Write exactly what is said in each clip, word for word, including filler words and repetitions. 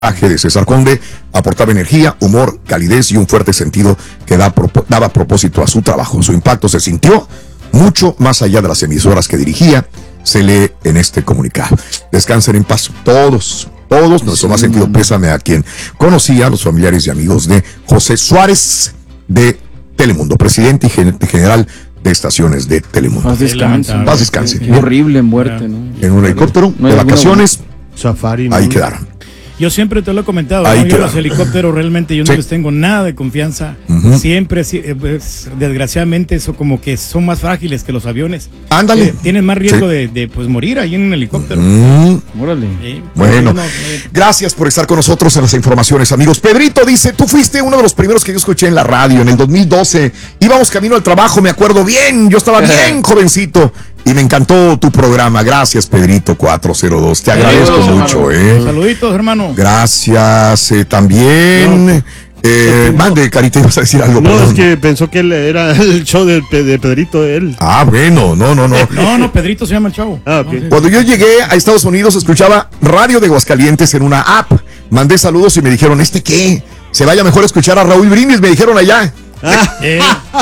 de César Conde aportaba energía, humor, calidez y un fuerte sentido que da, daba propósito a su trabajo. Su impacto se sintió mucho más allá de las emisoras que dirigía, se lee en este comunicado. Descansen en paz todos, todos. Nuestro más sentido pésame a quien conocía, a los familiares y amigos de José Suárez de Telemundo, presidente y gerente general de estaciones de Telemundo. Paz descanse. Paz descanse. Qué horrible muerte, ¿no? En un helicóptero No de hay vacaciones, Safari, ¿no? ahí quedaron. Yo siempre te lo he comentado, Ahí ¿no? Yo queda. los helicópteros realmente yo no Sí. les tengo nada de confianza. Uh-huh. Siempre, sí, eh, pues, desgraciadamente, eso como que son más frágiles que los aviones. Ándale. Eh, tienen más riesgo Sí. de, de pues morir ahí en un helicóptero. Mm. Órale. Sí. Bueno, No, eh, gracias por estar con nosotros en las informaciones, amigos. Pedrito dice, tú fuiste uno de los primeros que yo escuché en la radio en el dos mil doce. Íbamos camino al trabajo, me acuerdo bien, yo estaba bien jovencito y me encantó tu programa. Gracias, Pedrito cuatro cero dos. Te agradezco Saludos, mucho, hermano. eh. Saluditos, hermano. Gracias, eh, también. Eh, mande, Carita, ibas a decir algo. No, perdón. es que pensó que él era el show de, de Pedrito, él. Ah, bueno, no, no, no. No, no, Pedrito se llama el chavo. Ah, ok. No, sí. Cuando yo llegué a Estados Unidos, escuchaba Radio de Aguascalientes en una app. Mandé saludos y me dijeron, ¿este qué? Se vaya mejor a escuchar a Raúl Brindis, me dijeron allá. Eh,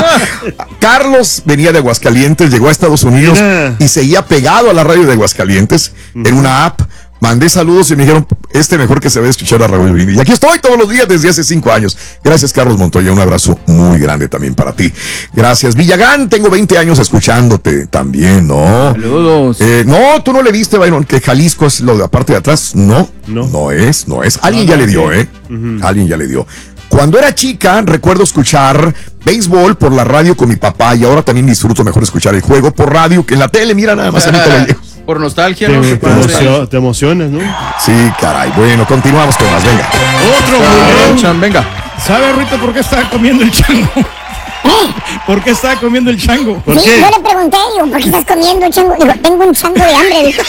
Carlos venía de Aguascalientes, llegó a Estados Unidos Mira. y seguía pegado a la radio de Aguascalientes en una app. Mandé saludos y me dijeron, este mejor que se vaya a escuchar a Raúl Brindis. Y aquí estoy todos los días desde hace cinco años. Gracias, Carlos Montoya. Un abrazo muy grande también para ti. Gracias. Villagán, tengo veinte años escuchándote también, ¿no? Saludos. Eh, no, tú no le viste, Byron, que Jalisco es lo de la parte de atrás. No, no, No. es, no es. Alguien No, ya no, le dio, sí. ¿eh? Alguien ya le dio. Cuando era chica, recuerdo escuchar béisbol por la radio con mi papá y ahora también disfruto mejor escuchar el juego por radio que en la tele. Mira nada más, ahorita lo llevo. Por nostalgia, Te, ¿no? te Se puede hacer. emocio- te emocionas, ¿no? Sí, caray. Bueno, continuamos con más. Venga. Otro, Ah, güey. Chan, venga. ¿Sabe, Rito, por qué estaba comiendo el chango? ¿Por qué estaba comiendo el chango? ¿Por Sí, qué? yo le pregunté, digo, ¿por qué estás comiendo chango? Digo, tengo un chango de hambre. Digo,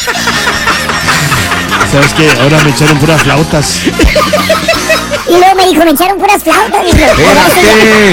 ¿Sabes qué? Ahora me echaron puras flautas. y luego me dijo, me echaron puras flautas. Digo, Espérate.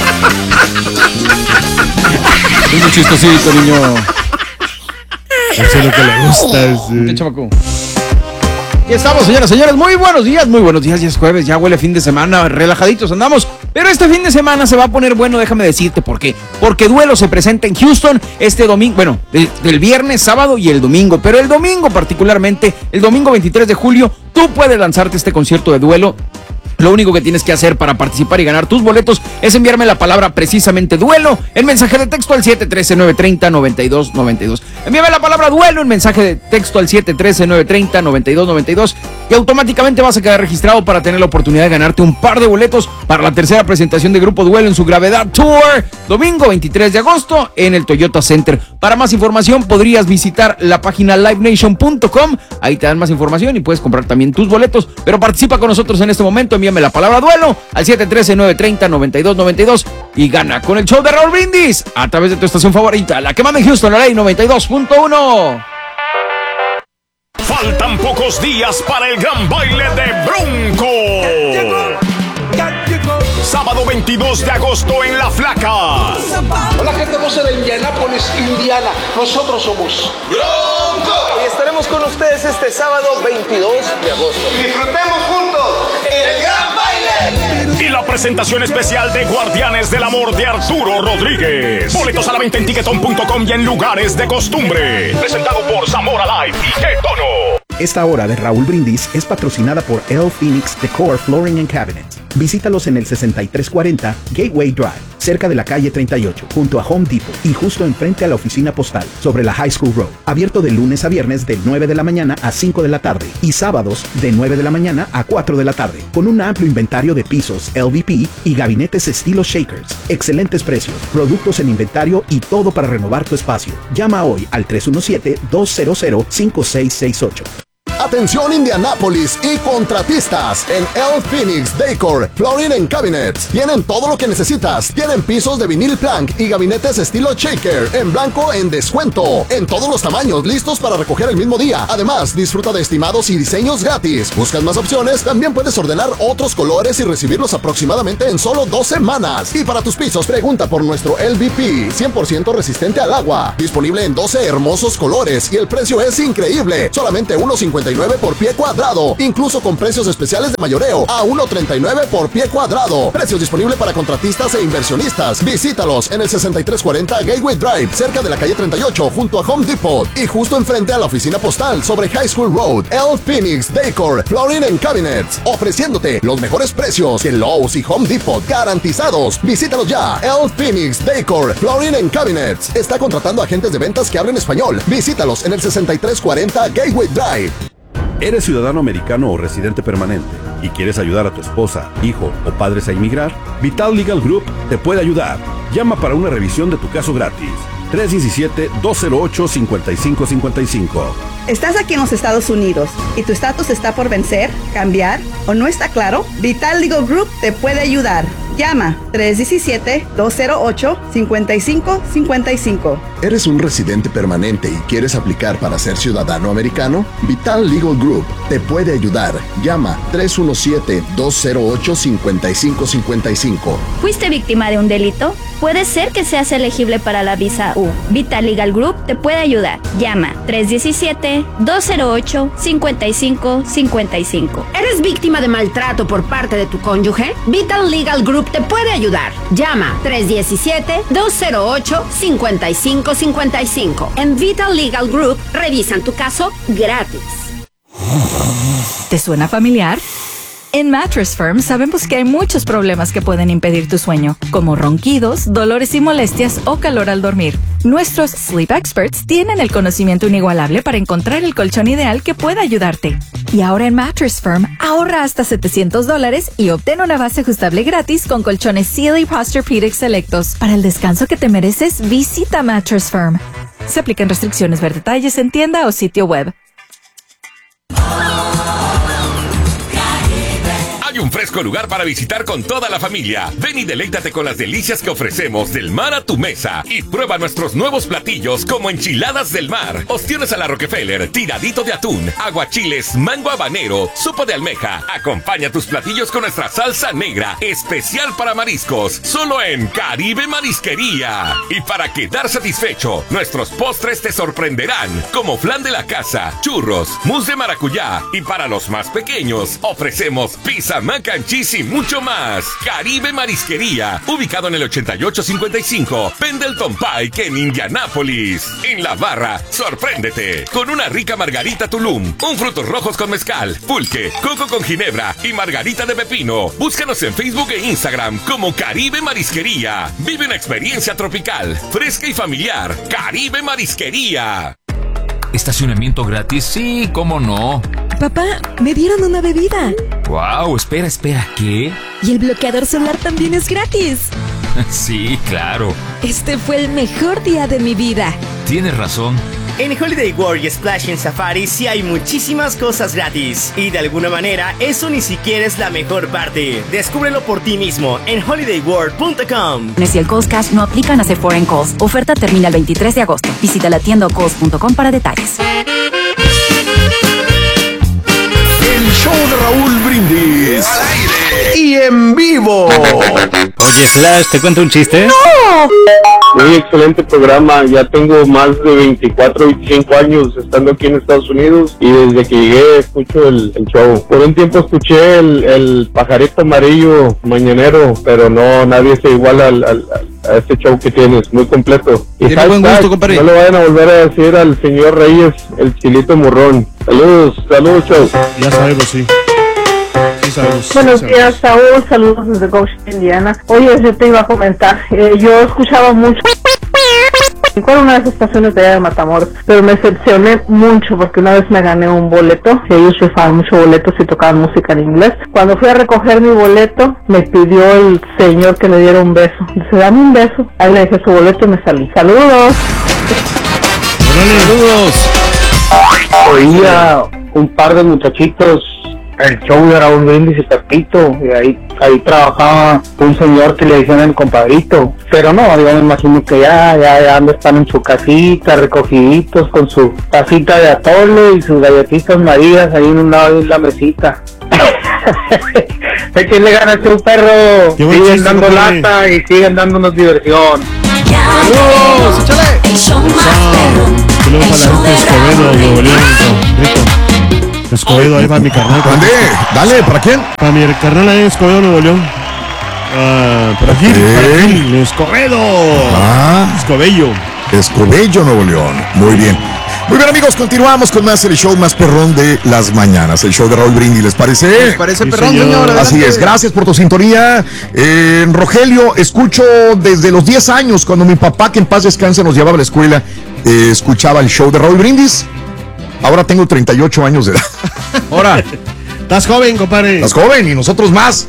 Es muy chistosito, niño. Eso es lo que le gusta. es, ¿Qué eh, chamaco? Aquí estamos, señoras, señores. Muy buenos días, muy buenos días. Ya es jueves, ya huele fin de semana, relajaditos andamos. Pero este fin de semana se va a poner bueno, déjame decirte por qué. Porque Duelo se presenta en Houston este domingo, bueno, del, del viernes, sábado y el domingo. Pero el domingo particularmente, el domingo veintitrés de julio, tú puedes lanzarte este concierto de Duelo. Lo único que tienes que hacer para participar y ganar tus boletos es enviarme la palabra precisamente duelo en mensaje de texto al siete uno tres, nueve tres cero, nueve dos nueve dos. Envíame la palabra duelo en mensaje de texto al siete uno tres, nueve tres cero, nueve dos nueve dos y automáticamente vas a quedar registrado para tener la oportunidad de ganarte un par de boletos para la tercera presentación de Grupo Duelo en su Gravedad Tour, domingo veintitrés de agosto en el Toyota Center. Para más información podrías visitar la página live nation punto com, ahí te dan más información y puedes comprar también tus boletos, pero participa con nosotros en este momento, envíame la palabra duelo al siete uno tres, nueve tres cero, nueve dos nueve dos y gana con el show de Raúl Brindis a través de tu estación favorita, la que manda en Houston, la ley noventa y dos punto uno. Faltan pocos días para el gran baile de Bronco. Sábado veintidós de agosto en La Flaca. Hola gente hermosa de Indianápolis, Indiana. Nosotros somos Bronco. Y estaremos con ustedes este sábado veintidós de agosto. Disfrutemos juntos el gran baile. Y la presentación especial de Guardianes del Amor de Arturo Rodríguez. Boletos a la venta en tiquetón punto com y en lugares de costumbre. Presentado por Zamora Live y Qué Tono. Esta hora de Raúl Brindis es patrocinada por El Phoenix Decor Flooring and Cabinets. Visítalos en el sesenta y tres cuarenta Gateway Drive, cerca de la calle treinta y ocho, junto a Home Depot y justo enfrente a la oficina postal, sobre la High School Road. Abierto de lunes a viernes de nueve de la mañana a cinco de la tarde y sábados de nueve de la mañana a cuatro de la tarde, con un amplio inventario de pisos L V P y gabinetes estilo Shakers. Excelentes precios, productos en inventario y todo para renovar tu espacio. Llama hoy al tres uno siete, dos cero cero, cinco seis seis ocho. Atención Indianápolis y contratistas, en El Phoenix Decor Flooring and Cabinets tienen todo lo que necesitas. Tienen pisos de vinil plank y gabinetes estilo shaker en blanco en descuento, en todos los tamaños, listos para recoger el mismo día. Además, disfruta de estimados y diseños gratis. ¿Buscas más opciones? También puedes ordenar otros colores y recibirlos aproximadamente en solo dos semanas. Y para tus pisos, pregunta por nuestro L V P, cien por ciento resistente al agua. Disponible en doce hermosos colores y el precio es increíble, solamente uno cincuenta y y nueve por pie cuadrado, incluso con precios especiales de mayoreo a uno treinta y nueve por pie cuadrado. Precios disponibles para contratistas e inversionistas. Visítalos en el sesenta y tres cuarenta Gateway Drive, cerca de la calle treinta y ocho, junto a Home Depot, y justo enfrente a la oficina postal sobre High School Road. El Phoenix Decor Flooring and Cabinets, ofreciéndote los mejores precios que Lowe's y Home Depot, garantizados. Visítalos ya. El Phoenix Decor Flooring and Cabinets está contratando agentes de ventas que hablen español. Visítalos en el sesenta y tres cuarenta Gateway Drive. ¿Eres ciudadano americano o residente permanente y quieres ayudar a tu esposa, hijo o padres a inmigrar? Vital Legal Group te puede ayudar. Llama para una revisión de tu caso gratis. tres uno siete, dos cero ocho, cinco cinco cinco cinco. ¿Estás aquí en los Estados Unidos y tu estatus está por vencer, cambiar o no está claro? Vital Legal Group te puede ayudar. Llama tres uno siete, dos cero ocho, cinco cinco cinco cinco. ¿Eres un residente permanente y quieres aplicar para ser ciudadano americano? Vital Legal Group te puede ayudar. Llama tres uno siete, dos cero ocho, cinco cinco cinco cinco. ¿Fuiste víctima de un delito? Puede ser que seas elegible para la visa U. Vital Legal Group te puede ayudar. Llama tres uno siete, dos cero ocho, cinco cinco cinco cinco. ¿Eres víctima de maltrato por parte de tu cónyuge? Vital Legal Group te puede ayudar. Llama tres uno siete, dos cero ocho, cinco cinco cinco cinco. En Vital Legal Group revisan tu caso gratis. ¿Te suena familiar? En Mattress Firm sabemos que hay muchos problemas que pueden impedir tu sueño, como ronquidos, dolores y molestias o calor al dormir. Nuestros Sleep Experts tienen el conocimiento inigualable para encontrar el colchón ideal que pueda ayudarte. Y ahora en Mattress Firm, ahorra hasta setecientos dólares y obtén una base ajustable gratis con colchones Sealy Posturepedic selectos. Para el descanso que te mereces, visita Mattress Firm. Se aplican restricciones. Ver detalles en tienda o sitio web. Hay un fresco lugar para visitar con toda la familia. Ven y deleítate con las delicias que ofrecemos del mar a tu mesa. Y prueba nuestros nuevos platillos como enchiladas del mar, ostiones a la Rockefeller, tiradito de atún, aguachiles, mango habanero, sopa de almeja. Acompaña tus platillos con nuestra salsa negra, especial para mariscos, solo en Caribe Marisquería. Y para quedar satisfecho, nuestros postres te sorprenderán, como flan de la casa, churros, mousse de maracuyá. Y para los más pequeños, ofrecemos pizza, mac and cheese y mucho más. Caribe Marisquería, ubicado en el ochenta y ocho cincuenta y cinco Pendleton Pike en Indianápolis. En la barra, sorpréndete con una rica margarita Tulum, un frutos rojos con mezcal, pulque, coco con ginebra y margarita de pepino. Búscanos en Facebook e Instagram como Caribe Marisquería. Vive una experiencia tropical, fresca y familiar. Caribe Marisquería. ¿Estacionamiento gratis? Sí, ¿cómo no? Papá, me dieron una bebida. Wow, espera, espera, ¿qué? Y el bloqueador solar también es gratis. Sí, claro. Este fue el mejor día de mi vida. Tienes razón. En Holiday World y Splash en Safari sí hay muchísimas cosas gratis. Y de alguna manera, eso ni siquiera es la mejor parte. Descúbrelo por ti mismo en holiday world punto com. Si el Kohl's Cash no aplican a Sephora en Kohl's. Oferta termina el veintitrés de agosto. Visita la tienda o kohls punto com para detalles. El show de Raúl Brindis. Al aire y en vivo. Oye, Flash, ¿te cuento un chiste? ¡No! Muy excelente programa. Ya tengo más de veinticuatro, veinticinco años estando aquí en Estados Unidos y desde que llegué escucho el, el show. Por un tiempo escuché el, el pajarito amarillo mañanero, pero no, nadie se iguala al, al, a este show que tienes, muy completo. Y tiene buen gusto, compadre. No le vayan a volver a decir al señor Reyes el chilito morrón. Saludos, saludos, show. Ya sabemos, sí. Sí sabemos, Buenos sí días, Saúl. Saludos desde Goshen, Indiana. Oye, yo te iba a comentar. Eh, yo escuchaba mucho. Fue una de esas estaciones de allá de Matamoros, pero me decepcioné mucho porque una vez me gané un boleto. Ellos rifaban muchos boletos y tocaban música en inglés. Cuando fui a recoger mi boleto, me pidió el señor que le diera un beso. Dice, dame un beso. Ahí le dejé su boleto y me salí. ¡Saludos! ¡Saludos! Oía un par de muchachitos el show de Raúl Brindis y Pepito, y ahí, ahí trabajaba un señor que le decían el compadrito, pero no, yo me imagino que ya, ya, ya están en su casita, recogiditos, con su tacita de atole y sus galletitas marías ahí en un lado de la mesita. ¿De quién le gana a un perro? Siguen dando lata y siguen dándonos diversión. ¡Saludos! ¡Échale! Saludos a la gente de Escobedo, Nuevo León, Rico. Escobedo, ahí va mi carnal. ¿Dónde? Dale, ¿para quién? Para mi carnal ahí en Escobedo, Nuevo León. Ah, para Gil, para Gil, Escobedo. Ah. Escobello. Escobello, Nuevo León. Muy bien. Muy bien, amigos, continuamos con más el show más perrón de las mañanas. El show de Raúl Brindis, ¿les parece? ¿Les parece sí, perrón, señor? señor? Así es, gracias por tu sintonía. Eh, Rogelio, escucho desde los diez años, cuando mi papá, que en paz descanse, nos llevaba a la escuela, eh, escuchaba el show de Raúl Brindis. Ahora tengo treinta y ocho años de edad. Ahora. Estás joven, compadre. Estás joven y nosotros más.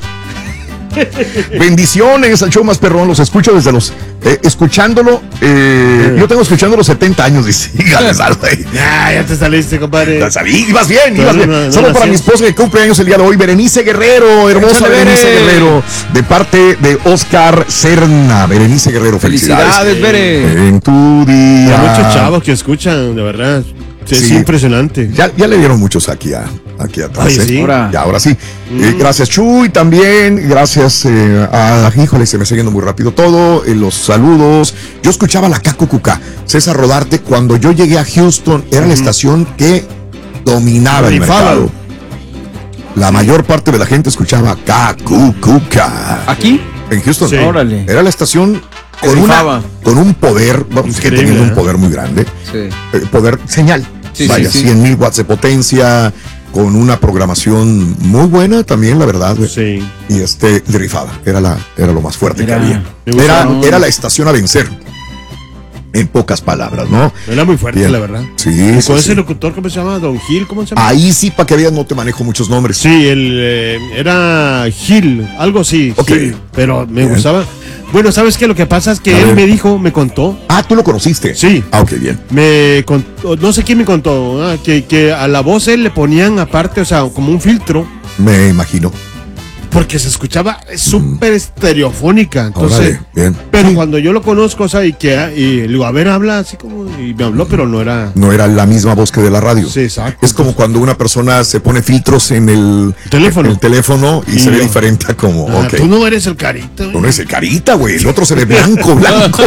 Bendiciones al show más perrón, los escucho desde los eh, escuchándolo, eh, yo tengo escuchando los setenta años, dice. Ya, ya te saliste, compadre. Ya salí, ibas bien, ibas no, bien. no, no, Solo no, para sí. mi esposa que cumple años el día de hoy, Berenice Guerrero, hermosa Berenice Guerrero, de parte de Oscar Serna. Berenice Guerrero, felicidades. Felicidades, Bere. En tu día. Hay muchos chavos que escuchan, de verdad. Sí, sí. Es impresionante. Ya, ya le dieron muchos aquí, a, aquí atrás. Ay, ¿eh? sí. Ahora. Ya, ahora sí. Mm. Eh, gracias, Chuy, también. Gracias eh, a. Híjole, se me está yendo muy rápido todo. Eh, los saludos. Yo escuchaba la Cacucuca. César Rodarte, cuando yo llegué a Houston, era mm. la estación que dominaba el mercado. La mayor parte de la gente escuchaba Cacucuca. ¿Aquí? En Houston. Sí. Órale. Era la estación. Con, una, con un poder, vamos, que teniendo un poder muy grande, sí. eh, poder señal, sí, vaya, sí, sí. cien mil watts de potencia, con una programación muy buena también, la verdad, sí. y este, de rifada, era, la, era lo más fuerte era, que había, era, era la estación a vencer, en pocas palabras, ¿no? Era muy fuerte, bien. La verdad. Sí, ¿Y sí, con sí. ese locutor, cómo se llama? Don Gil, ¿cómo se llama? Ahí sí, para que veas, no te manejo muchos nombres. Sí, el, eh, era Gil, algo así, okay. Gil, pero me bien. gustaba. Bueno, ¿sabes qué? Lo que pasa es que a él ver. me dijo, me contó. Ah, ¿tú lo conociste? Sí. Ah, ok, bien. Me contó, no sé quién me contó, ¿no? que, que a la voz él le ponían aparte, o sea, como un filtro. Me imagino. Porque se escuchaba súper mm. estereofónica. Entonces, Órale, bien. Pero cuando yo lo conozco, o sea, y que y le digo, a ver, habla así como, y me habló, pero no era. No era la misma voz que de la radio. Sí, exacto. Es como cuando una persona se pone filtros en el teléfono, en el teléfono y, y se yo. ve diferente a como. Ah, okay. Tú no eres el carita. Tú no eres el carita, güey. El otro se ve blanco, blanco.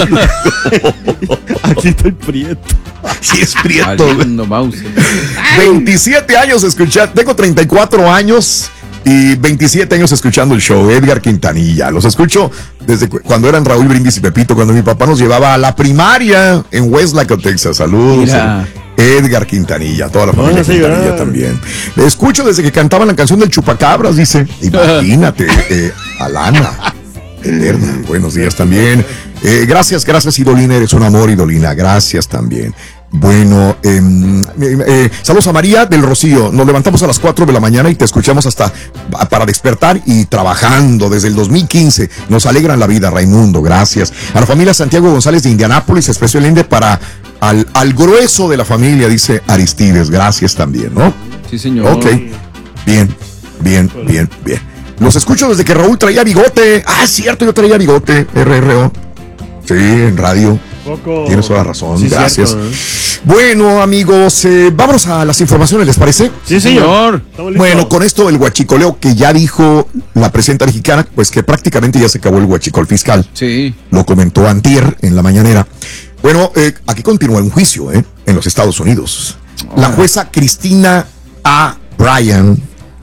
Aquí estoy prieto. Sí, es prieto. veintisiete años escuchando. Tengo treinta y cuatro años. Y veintisiete años escuchando el show, Edgar Quintanilla. Los escucho desde cuando eran Raúl Brindis y Pepito, cuando mi papá nos llevaba a la primaria en Westlaco, Texas. Saludos. Mira. Edgar Quintanilla, toda la familia Quintanilla llorar. También. Le escucho desde que cantaban la canción del Chupacabras, dice. Imagínate, eh, Alana. Eterna, buenos días también. Eh, gracias, gracias, Idolina, eres un amor, Idolina. Gracias también. Bueno, eh, eh, saludos a María del Rocío. Nos levantamos a las cuatro de la mañana y te escuchamos hasta para despertar y trabajando desde el dos mil quince. Nos alegran la vida, Raimundo. Gracias. A la familia Santiago González de Indianápolis, especialmente para al, al grueso de la familia, dice Aristides. Gracias también, ¿no? Sí, señor. Ok. Bien, bien, bien, bien. Los escucho desde que Raúl traía bigote. Ah, es cierto, yo traía bigote. R R O. Sí, en radio. Poco. Tienes toda la razón, sí, gracias. Cierto, ¿eh? Bueno, amigos, eh, vámonos a las informaciones, ¿les parece? Sí, señor. Bueno, con esto el huachicoleo que ya dijo la presidenta mexicana, pues que prácticamente ya se acabó el huachicol fiscal. Sí. Lo comentó antier en la mañanera. Bueno, eh, aquí continúa un juicio, ¿eh? En los Estados Unidos. Oh. La jueza Cristina A. Bryan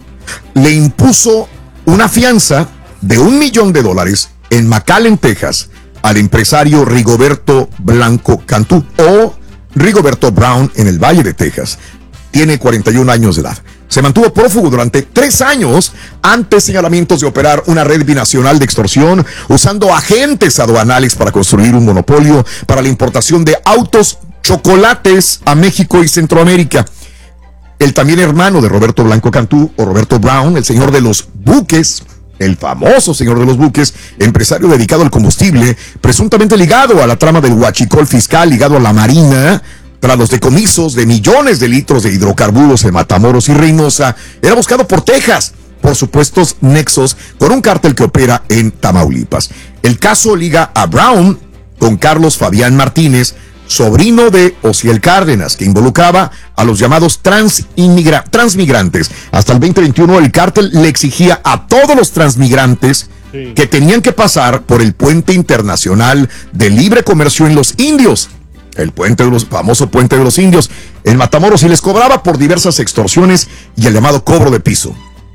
le impuso una fianza de un millón de dólares en McAllen, Texas, al empresario Rigoberto Blanco Cantú o Rigoberto Brown en el Valle de Texas. Tiene cuarenta y un años de edad. Se mantuvo prófugo durante tres años ante señalamientos de operar una red binacional de extorsión usando agentes aduanales para construir un monopolio para la importación de autos chocolates a México y Centroamérica. El también hermano de Roberto Blanco Cantú o Roberto Brown, el señor de los buques, el famoso señor de los buques, empresario dedicado al combustible, presuntamente ligado a la trama del huachicol fiscal, ligado a la Marina, tras los decomisos de millones de litros de hidrocarburos en Matamoros y Reynosa, era buscado por Texas por supuestos nexos con un cártel que opera en Tamaulipas. El caso liga a Brown con Carlos Fabián Martínez, sobrino de Osiel Cárdenas, que involucraba a los llamados transinmigra- transmigrantes. Hasta el veinte veintiuno el cártel le exigía a todos los transmigrantes sí. que tenían que pasar por el puente internacional de libre comercio en Los Indios, El puente de los, famoso puente de los indios en Matamoros, y les cobraba por diversas extorsiones y el llamado cobro de piso.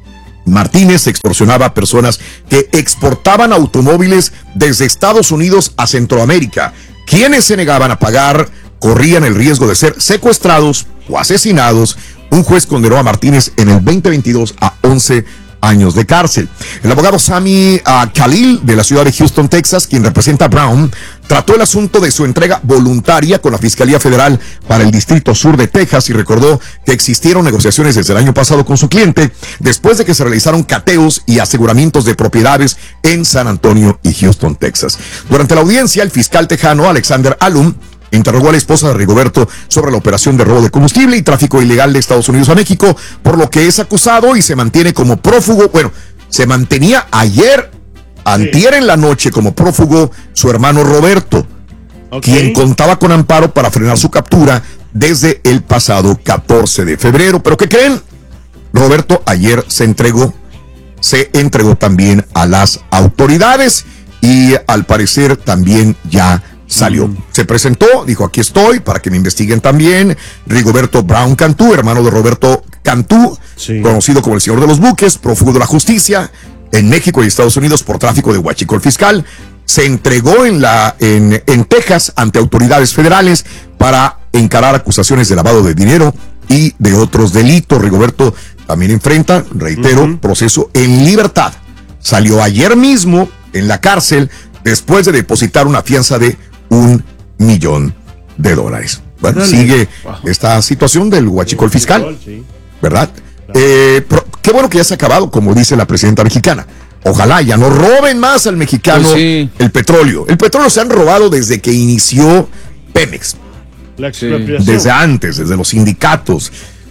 Martínez extorsionaba a personas que exportaban automóviles desde Estados Unidos a Centroamérica. Quienes se negaban a pagar corrían el riesgo de ser secuestrados o asesinados. Un juez condenó a Martínez en el veinte veintidós a once años de cárcel. El abogado Sami uh, Khalil de la ciudad de Houston, Texas, quien representa a Brown, trató el asunto de su entrega voluntaria con la Fiscalía Federal para el Distrito Sur de Texas y recordó que existieron negociaciones desde el año pasado con su cliente después de que se realizaron cateos y aseguramientos de propiedades en San Antonio y Houston, Texas. Durante la audiencia, el fiscal tejano Alexander Alum interrogó a la esposa de Rigoberto sobre la operación de robo de combustible y tráfico ilegal de Estados Unidos a México, por lo que es acusado y se mantiene como prófugo. Bueno, se mantenía ayer, antier en la noche, como prófugo su hermano Roberto, okay, quien contaba con amparo para frenar su captura desde el pasado catorce de febrero. ¿Pero qué creen? Roberto ayer se entregó, se entregó también a las autoridades y al parecer también ya salió. Mm. Se presentó, dijo, aquí estoy para que me investiguen también. Rigoberto Brown Cantú, hermano de Roberto Cantú, sí, conocido como el señor de los buques, prófugo de la justicia en México y Estados Unidos por tráfico de huachicol fiscal, se entregó en, la, en, en Texas ante autoridades federales para encarar acusaciones de lavado de dinero y de otros delitos. Rigoberto también enfrenta, reitero, uh-huh, proceso en libertad. Salió ayer mismo en la cárcel después de depositar una fianza de un millón de dólares. Bueno, Dale. sigue esta situación del huachicol fiscal, ¿verdad? Eh, pero qué bueno que ya se ha acabado, como dice la presidenta mexicana. Ojalá ya no roben más al mexicano pues sí. el petróleo. El petróleo se han robado desde que inició Pemex. La expropiación. Desde antes, desde los sindicatos,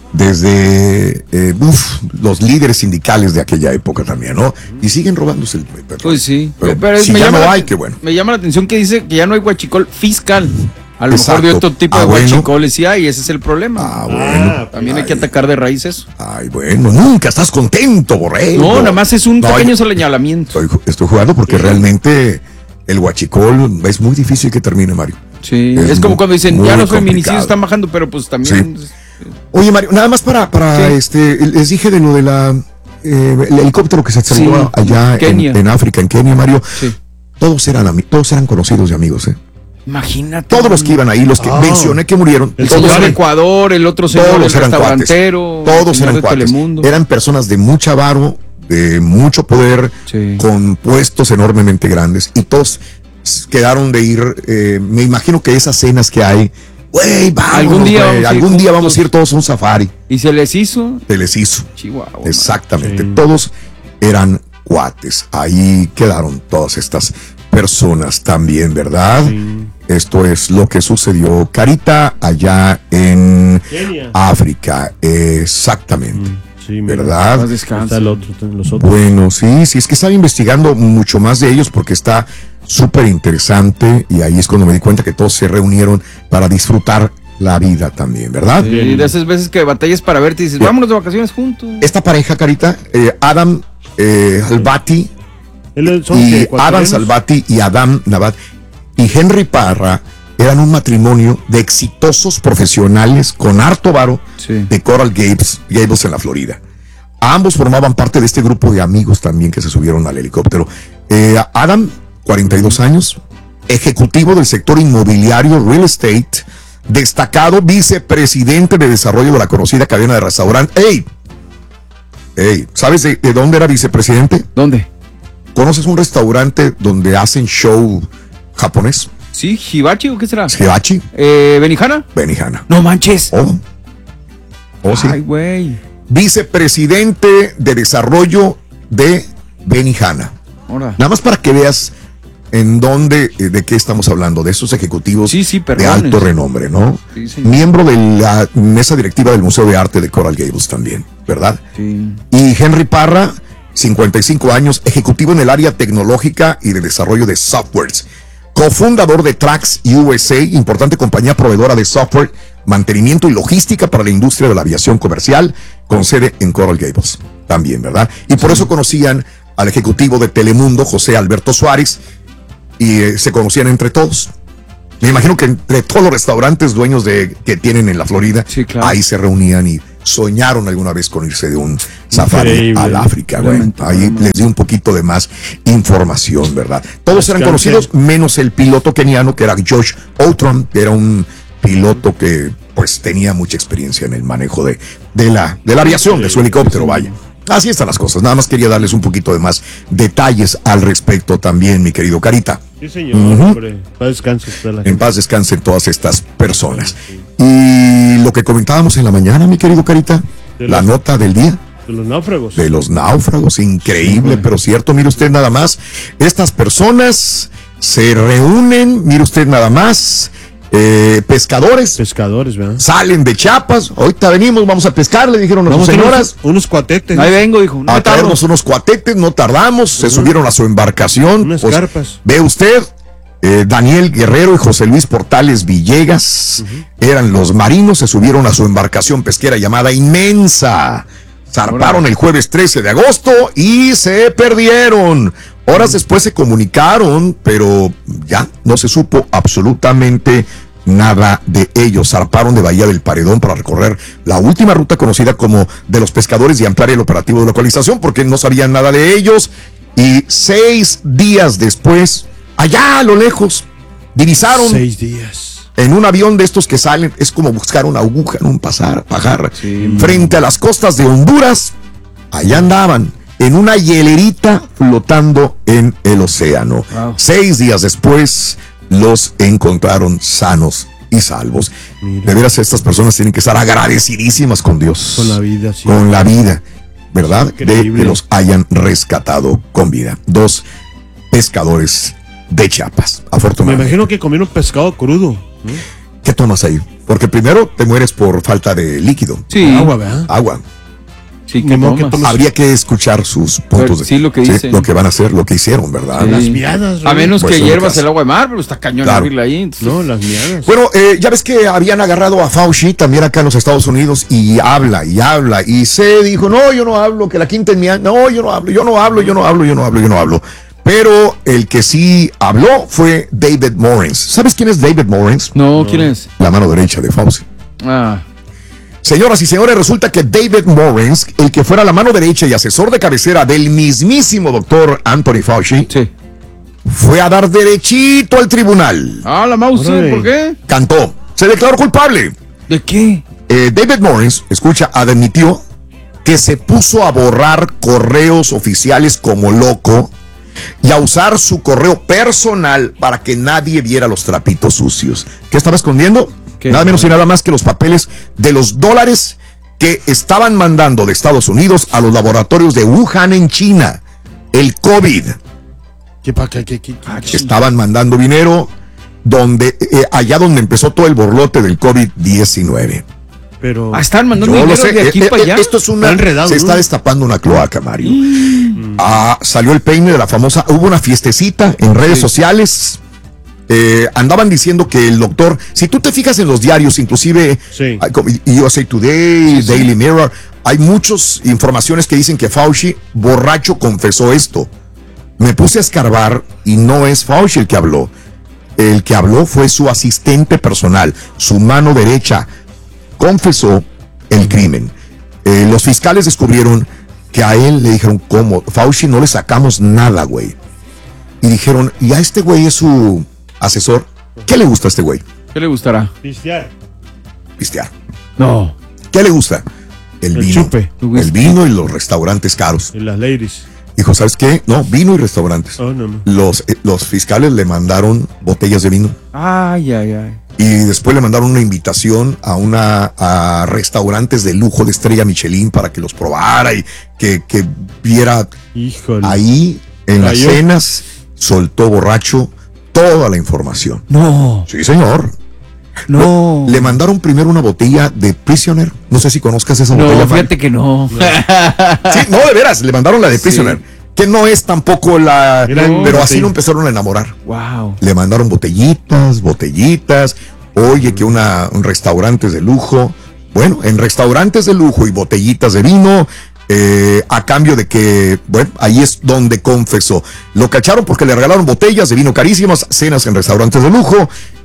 desde eh, uf, los líderes sindicales de aquella época también, ¿no? Y siguen robándose el petróleo. Pues sí. Pero, pero si me ya llama no la, hay, qué bueno. Me llama la atención que dice que ya no hay huachicol fiscal. A lo Exacto. mejor de otro tipo ah, de bueno. huachicoles sí hay, ese es el problema. Ah, bueno. También ay. hay que atacar de raíz eso. Ay, bueno, nunca estás contento, Borrego. No, nada más es un no, pequeño ay, señalamiento. Estoy, estoy jugando porque sí. realmente el huachicol es muy difícil que termine, Mario. Sí, es, es como muy, cuando dicen, ya los feminicidios están bajando, pero pues también... Sí. Oye, Mario, nada más para, para sí. este, les dije de lo de la eh, el helicóptero que se estrelló sí. allá en, en África, en Kenia, Mario. Sí. Todos eran todos eran conocidos y amigos, ¿eh? Imagínate. Todos los que iban ahí, los que oh. mencioné que murieron. El señor de Ecuador, el otro señor todos el eran restaurantero. Cuates. Todos eran de cuates. Telemundo. Eran personas de mucha varo, de mucho poder, sí. con puestos enormemente grandes. Y todos quedaron de ir, eh, me imagino que esas cenas que hay, güey, vamos, algún día, vamos, algún día vamos a ir todos a un safari. ¿Y se les hizo? Se les hizo. Chihuahua. Exactamente. Sí. Todos eran cuates. Ahí quedaron todas estas personas también, ¿verdad? Sí. Esto es lo que sucedió, Carita, allá en Kenia. África. Exactamente. Mm, sí, ¿verdad? Está el otro, los otros. Bueno, sí, sí, es que estaba investigando mucho más de ellos porque está súper interesante y ahí es cuando me di cuenta que todos se reunieron para disfrutar la vida también, ¿verdad? Sí, y de esas veces que batallas para verte y dices, vámonos de vacaciones juntos. Esta pareja, Carita, eh, Adam eh, Salvati y Adam Salvati y Adam Nabat y Henry Parra eran un matrimonio de exitosos profesionales con harto varo sí. de Coral Gables, Gables en la Florida. Ambos formaban parte de este grupo de amigos también que se subieron al helicóptero. Eh, Adam, cuarenta y dos años, ejecutivo del sector inmobiliario real estate, destacado vicepresidente de desarrollo de la conocida cadena de restaurantes. ¡Ey! ¡Ey! ¿Sabes de, de dónde era vicepresidente? ¿Dónde? ¿Conoces un restaurante donde hacen show japonés? Sí, Hibachi o qué será? Hibachi. Eh, ¿Benihana? Benihana. No manches. Oh, oh sí. Ay, güey. Vicepresidente de desarrollo de Benihana. Ahora. Nada más para que veas en dónde, de qué estamos hablando, de esos ejecutivos sí, sí, de alto renombre, ¿no? Sí, sí. Miembro de la mesa directiva del Museo de Arte de Coral Gables también, ¿verdad? Sí. Y Henry Parra, cincuenta y cinco años, ejecutivo en el área tecnológica y de desarrollo de softwares, cofundador de Trax U S A, importante compañía proveedora de software, mantenimiento y logística para la industria de la aviación comercial, con sede en Coral Gables también, ¿verdad? Y por sí. eso conocían al ejecutivo de Telemundo, José Alberto Suárez, y eh, se conocían entre todos. Me imagino que entre todos los restaurantes dueños de que tienen en la Florida, sí, claro. ahí se reunían y soñaron alguna vez con irse de un safari Increíble. al África, güey. Ahí les di un poquito de más información, ¿verdad? Todos eran conocidos, menos el piloto keniano, que era Josh Outram, que era un piloto que pues tenía mucha experiencia en el manejo de, de, la, de la aviación, de su helicóptero, vaya. Así están las cosas. Nada más quería darles un poquito de más detalles al respecto también, mi querido Carita. Sí, señor. Uh-huh. Hombre, paz descanse. En paz descansen todas estas personas. Y lo que comentábamos en la mañana, mi querido Carita, de la los, nota del día. De los náufragos. De los náufragos, increíble, sí, pero cierto. Mire usted nada más, estas personas se reúnen, mire usted nada más. Eh, pescadores, pescadores, ¿verdad? Salen de Chiapas, ahorita venimos, vamos a pescar, le dijeron a sus señoras. Unos, unos cuatetes. Ahí vengo, dijo. No a traernos unos cuatetes, no tardamos, uh-huh. se subieron a su embarcación. Unas pues, carpas. Ve usted, eh, Daniel Guerrero y José Luis Portales Villegas uh-huh. eran los marinos, se subieron a su embarcación pesquera llamada Inmensa. Zarparon el jueves trece de agosto y se perdieron. Horas después se comunicaron, pero ya no se supo absolutamente nada de ellos. Zarparon de Bahía del Paredón para recorrer la última ruta conocida como de los pescadores y ampliar el operativo de localización porque no sabían nada de ellos. Y seis días después, allá a lo lejos, divisaron. Seis días. En un avión de estos que salen, es como buscar una aguja en un pasar, pajar. Sí. Frente a las costas de Honduras, allá andaban. En una hielerita flotando en el océano. Wow. Seis días después los encontraron sanos y salvos. Mira. De veras, estas personas tienen que estar agradecidísimas con Dios. Con la vida, sí. Con la vida, ¿verdad? De que los hayan rescatado con vida. Dos pescadores de Chiapas, afortunadamente. Me imagino que comieron pescado crudo, ¿no? ¿Qué tomas ahí? Porque primero te mueres por falta de líquido. Sí. Agua, ¿verdad? Agua. Sí, que no, habría que escuchar sus puntos de sí, lo que dicen. Sí, lo que van a hacer, lo que hicieron, ¿verdad? Sí. Las miadas. A menos pues que hiervas el agua de mar, pero está cañón claro. abrirla ahí. Entonces... No, las miadas. Bueno, eh, ya ves que habían agarrado a Fauci también acá en los Estados Unidos y habla y habla y se dijo, no, yo no hablo, que la quinta enmienda, no, yo no hablo, yo no hablo, yo no hablo, yo no hablo, yo no hablo. Pero el que sí habló fue David Morens. ¿Sabes quién es David Morens? No, no. ¿Quién es? La mano derecha de Fauci. Ah. Señoras y señores, resulta que David Morens, el que fuera la mano derecha y asesor de cabecera del mismísimo doctor Anthony Fauci, sí. fue a dar derechito al tribunal. Ah, la mouse, ¿por qué? Cantó, se declaró culpable. ¿De qué? Eh, David Morens, escucha, admitió que se puso a borrar correos oficiales como loco y a usar su correo personal para que nadie viera los trapitos sucios. ¿Qué estaba escondiendo? Nada menos y nada más que los papeles de los dólares que estaban mandando de Estados Unidos a los laboratorios de Wuhan en China. El COVID. ¿Qué, qué, qué, qué, qué? Estaban mandando dinero donde, eh, allá donde empezó todo el borlote del COVID diecinueve. Pero ah, están mandando dinero sé, de aquí eh, para eh, allá. Esto es una, enredado, se ¿no? está destapando una cloaca, Mario. Mm. Ah, salió el peine de la famosa, hubo una fiestecita en redes sí. sociales. Eh, andaban diciendo que el doctor, si tú te fijas en los diarios, inclusive sí. U S A Today, sí, Daily sí. Mirror, hay muchas informaciones que dicen que Fauci, borracho, confesó esto. Me puse a escarbar y no es Fauci el que habló. El que habló fue su asistente personal, su mano derecha. Confesó el crimen. Eh, los fiscales descubrieron que a él le dijeron, ¿cómo? Fauci no le sacamos nada, güey. Y dijeron, ¿y a este güey es su asesor? ¿Qué le gusta a este güey? ¿Qué le gustará? Pistear. Pistear. No. ¿Qué le gusta? El, el vino. Chupe. El vino y los restaurantes caros. Y las ladies. Dijo, ¿sabes qué? No, vino y restaurantes. Oh, no, no. Los, eh, los fiscales le mandaron botellas de vino. Ay, ay, ay. Y después le mandaron una invitación a una a restaurantes de lujo de estrella Michelin para que los probara y que, que viera. Híjole. Ahí en las cenas soltó borracho toda la información. No. Sí, señor. No. Le mandaron primero una botella de Prisoner. No sé si conozcas esa no, botella. No, fíjate que no. no. Sí, no, de veras, le mandaron la de Prisoner. Sí. Que no es tampoco la... No, pero así lo empezaron a enamorar. Wow. Le mandaron botellitas, botellitas. Oye, que una, un restaurantes de lujo. Bueno, en restaurantes de lujo y botellitas de vino... Eh, a cambio de que, bueno, ahí es donde confesó. Lo cacharon porque le regalaron botellas de vino carísimas, cenas en restaurantes de lujo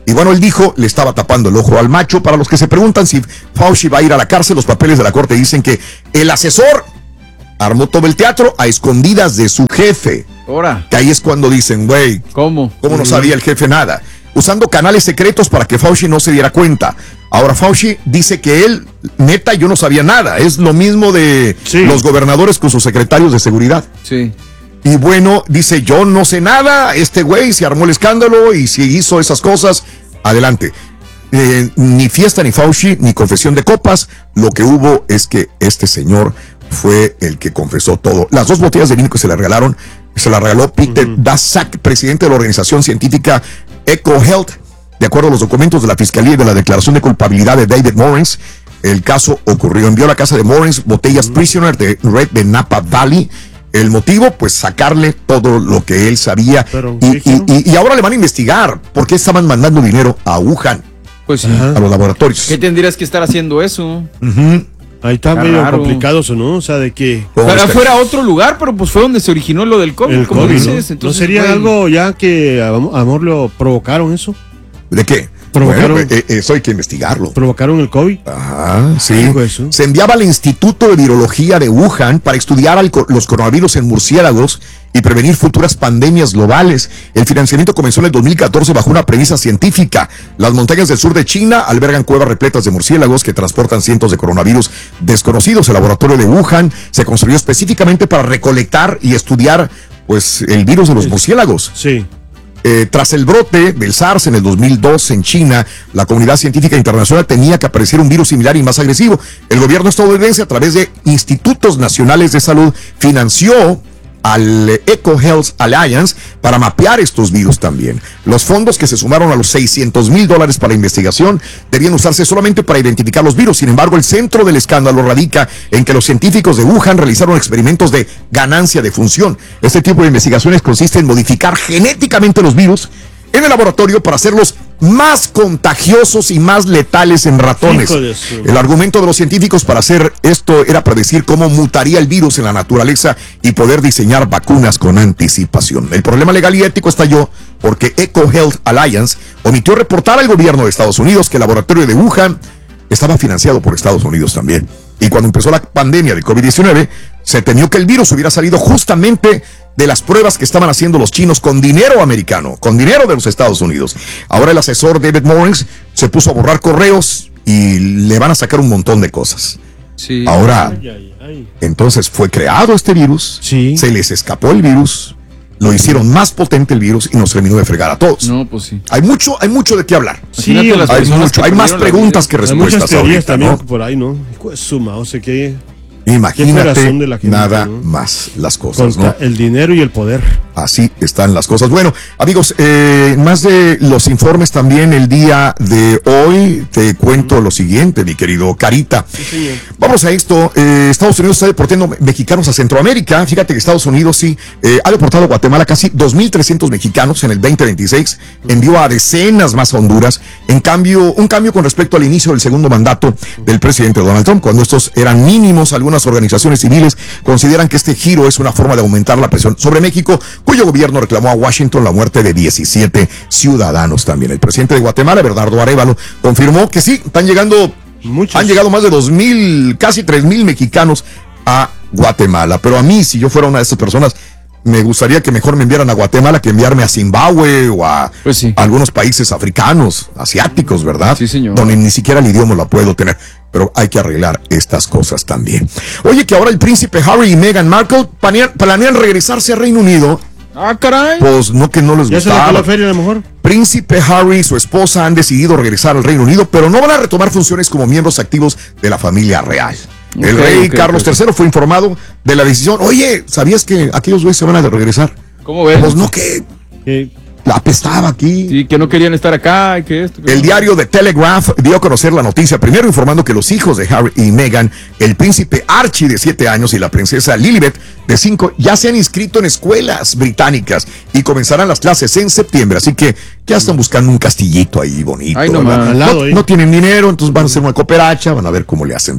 Y bueno, él dijo, le estaba tapando el ojo al macho. Para los que se preguntan si Fauci va a ir a la cárcel, los papeles de la corte dicen que el asesor armó todo el teatro a escondidas de su jefe. Ahora. Que ahí es cuando dicen, güey, ¿cómo? ¿Cómo no sabía el jefe nada? Usando canales secretos para que Fauci no se diera cuenta. Ahora Fauci dice que él, neta, yo no sabía nada. Es lo mismo de sí. los gobernadores con sus secretarios de seguridad. Sí. Y bueno, dice, yo no sé nada, este güey se armó el escándalo y si hizo esas cosas, adelante. Eh, ni fiesta, ni Fauci, ni confesión de copas. Lo que hubo es que este señor fue el que confesó todo. Las dos botellas de vino que se le regalaron, se la regaló Peter uh-huh. Daszak, presidente de la organización científica EcoHealth. De acuerdo a los documentos de la Fiscalía y de la declaración de culpabilidad de David Morens, el caso ocurrió. Envió a la casa de Morens botellas uh-huh. Prisoner de Red de Napa Valley. El motivo, pues sacarle todo lo que él sabía. Pero, y, y, y, y ahora le van a investigar por qué estaban mandando dinero a Wuhan, pues sí. a los laboratorios. ¿Qué tendrías que estar haciendo eso? Uh-huh. Ahí está medio raro. complicado eso, ¿no? O sea, de que... Ojalá fuera otro lugar, pero pues fue donde se originó lo del COVID, el como COVID, dices. ¿no? Entonces, ¿No sería güey, algo ya que a Amor lo provocaron eso? ¿De qué? Provocaron, bueno, eh, eso hay que investigarlo. ¿Provocaron el COVID? Ajá, sí. Se enviaba al Instituto de Virología de Wuhan para estudiar al, los coronavirus en murciélagos y prevenir futuras pandemias globales. El financiamiento comenzó en el dos mil catorce bajo una premisa científica. Las montañas del sur de China albergan cuevas repletas de murciélagos que transportan cientos de coronavirus desconocidos. El laboratorio de Wuhan se construyó específicamente para recolectar y estudiar pues el virus de los murciélagos. Sí. Eh, tras el brote del SARS en el dos mil dos en China, la comunidad científica internacional tenía que aparecer un virus similar y más agresivo. El gobierno estadounidense, a través de institutos nacionales de salud, financió al EcoHealth Alliance para mapear estos virus también. Los fondos, que se sumaron a los seiscientos mil dólares para la investigación, debían usarse solamente para identificar los virus. Sin embargo, el centro del escándalo radica en que los científicos de Wuhan realizaron experimentos de ganancia de función. Este tipo de investigaciones consiste en modificar genéticamente los virus en el laboratorio para hacerlos más contagiosos y más letales en ratones. El argumento de los científicos para hacer esto era predecir cómo mutaría el virus en la naturaleza y poder diseñar vacunas con anticipación. El problema legal y ético estalló porque EcoHealth Alliance omitió reportar al gobierno de Estados Unidos que el laboratorio de Wuhan estaba financiado por Estados Unidos también. Y cuando empezó la pandemia de COVID diecinueve, se temió que el virus hubiera salido justamente de las pruebas que estaban haciendo los chinos con dinero americano, con dinero de los Estados Unidos. Ahora el asesor David Morens se puso a borrar correos y le van a sacar un montón de cosas. Sí. Ahora, Ay, ay, ay. entonces fue creado este virus, sí. se les escapó el virus, lo hicieron más potente el virus y nos terminó de fregar a todos. No, pues sí. Hay mucho, hay mucho de qué hablar. Sí, hay, mucho, hay más preguntas que hay respuestas. Muchas teorías ahorita, también ¿no? por ahí, ¿no? Suma, o sea que... Imagínate, de la gente, nada ¿no? más las cosas, Contra ¿no? el dinero y el poder. Así están las cosas. Bueno, amigos, eh, más de los informes también el día de hoy, te cuento lo siguiente, mi querido Carita. Sí, señor. Vamos a esto. Eh, Estados Unidos está deportando mexicanos a Centroamérica. Fíjate que Estados Unidos sí eh, ha deportado a Guatemala casi dos mil trescientos mexicanos en el veinte veintiséis. Envió a decenas más a Honduras. En cambio, un cambio con respecto al inicio del segundo mandato del presidente Donald Trump, cuando estos eran mínimos. Algunas organizaciones civiles consideran que este giro es una forma de aumentar la presión sobre México, cuyo gobierno reclamó a Washington la muerte de diecisiete ciudadanos también. El presidente de Guatemala, Bernardo Arévalo, confirmó que sí, están llegando, Muchos. han llegado más de dos mil, casi tres mil mexicanos a Guatemala. Pero a mí, si yo fuera una de esas personas, me gustaría que mejor me enviaran a Guatemala que enviarme a Zimbabue o a, pues sí. a algunos países africanos, asiáticos, ¿verdad? Sí, señor. Donde ni siquiera el idioma lo puedo tener. Pero hay que arreglar estas cosas también. Oye, que ahora el príncipe Harry y Meghan Markle planean, planean regresarse a Reino Unido. Ah, caray. Pues no, que no les ¿Ya gustaba. se la feria a lo mejor? Príncipe Harry y su esposa han decidido regresar al Reino Unido, pero no van a retomar funciones como miembros activos de la familia real. El okay, rey okay, Carlos okay. tercero fue informado de la decisión. Oye, ¿sabías que aquellos güeyes se van a regresar? ¿Cómo ves? Pues no, que ¿Qué? la apestaba aquí. Sí, que no querían estar acá y que esto. Que el no. diario The Telegraph dio a conocer la noticia, primero informando que los hijos de Harry y Meghan, el príncipe Archie de siete años y la princesa Lilibet de cinco, ya se han inscrito en escuelas británicas y comenzarán las clases en septiembre, así que ya están buscando un castillito ahí bonito. Ay, no, ¿verdad? al lado, no, ¿eh? no tienen dinero, entonces van a hacer una cooperacha, van a ver cómo le hacen, ¿verdad?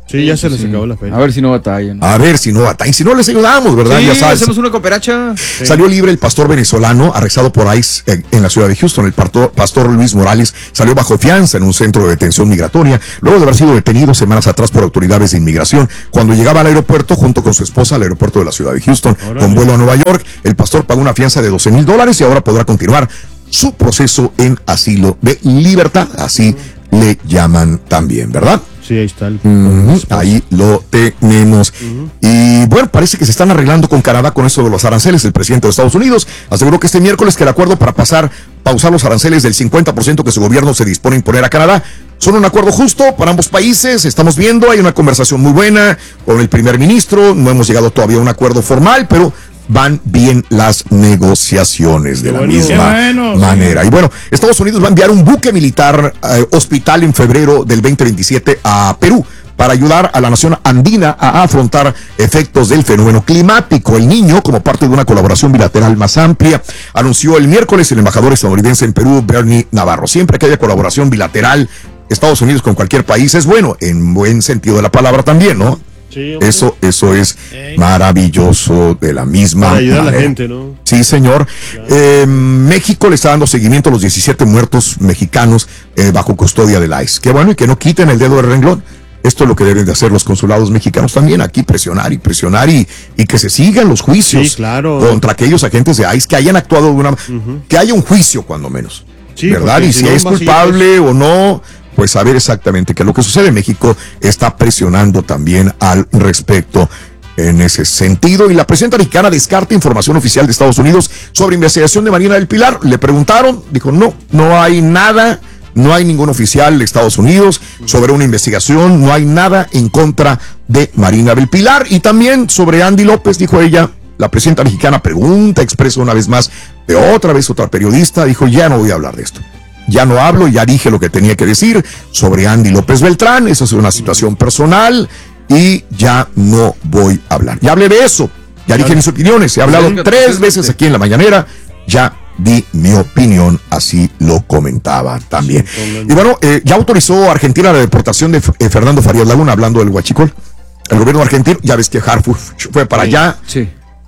Sí, ya se les sí. acabó la feria. A ver si no batallan. A ver si no batallan. Y si no les ayudamos, ¿verdad? Sí, ya sabes. hacemos una cooperacha. Sí. Salió libre el pastor venezolano arrestado por ICE en, en la ciudad de Houston. El pastor, pastor Luis Morales salió bajo fianza en un centro de detención migratoria luego de haber sido detenido semanas atrás por autoridades de inmigración. Cuando llegaba al aeropuerto junto con su esposa al aeropuerto de la ciudad de Houston Órale. con vuelo a Nueva York, el pastor pagó una fianza de doce mil dólares y ahora podrá continuar su proceso en asilo de libertad. Así uh-huh. le llaman también, ¿verdad? Sí, ahí está. El... Uh-huh, ahí lo tenemos. Uh-huh. Y bueno, parece que se están arreglando con Canadá con eso de los aranceles. El presidente de Estados Unidos aseguró que este miércoles que el acuerdo para pasar, pausar los aranceles del cincuenta por ciento que su gobierno se dispone a imponer a Canadá son un acuerdo justo para ambos países. Estamos viendo, hay una conversación muy buena con el primer ministro. No hemos llegado todavía a un acuerdo formal, pero van bien las negociaciones de la bueno, misma bueno, manera. Sí. Y bueno, Estados Unidos va a enviar un buque militar eh, hospital en febrero del veinte veintisiete a Perú para ayudar a la nación andina a afrontar efectos del fenómeno climático. El Niño, como parte de una colaboración bilateral más amplia, anunció el miércoles el embajador estadounidense en Perú, Bernie Navarro. Siempre que haya colaboración bilateral Estados Unidos con cualquier país es bueno, en buen sentido de la palabra también, ¿no? Sí, eso, eso es Ey. maravilloso de la misma Para ayudar manera. a la gente, ¿no? Sí, señor. Claro. Eh, México le está dando seguimiento a los diecisiete muertos mexicanos eh, bajo custodia del ICE. Qué bueno, y que no quiten el dedo del renglón. Esto es lo que deben de hacer los consulados mexicanos también, aquí presionar y presionar y, y que se sigan los juicios sí, claro. contra aquellos agentes de ICE que hayan actuado de una... Uh-huh. que haya un juicio cuando menos, sí, ¿verdad? Y si, si no es culpable o no... pues saber exactamente que lo que sucede en México está presionando también al respecto en ese sentido. Y la presidenta mexicana descarta información oficial de Estados Unidos sobre investigación de Marina del Pilar. Le preguntaron, dijo no, no hay nada, no hay ningún oficial de Estados Unidos sobre una investigación, no hay nada en contra de Marina del Pilar. Y también sobre Andy López, dijo ella, la presidenta mexicana pregunta, expresa una vez más, de otra vez otra periodista, dijo ya no voy a hablar de esto. Ya no hablo, ya dije lo que tenía que decir sobre Andy López Beltrán, eso es una situación personal y ya no voy a hablar. Ya hablé de eso, ya dije mis opiniones, he hablado tres veces aquí en la mañanera, ya di mi opinión, así lo comentaba también. Y bueno, eh, ya autorizó a Argentina la deportación de eh, Fernando Farías Laguna, hablando del huachicol. El gobierno argentino, ya ves que Harfuch fue para allá, sí.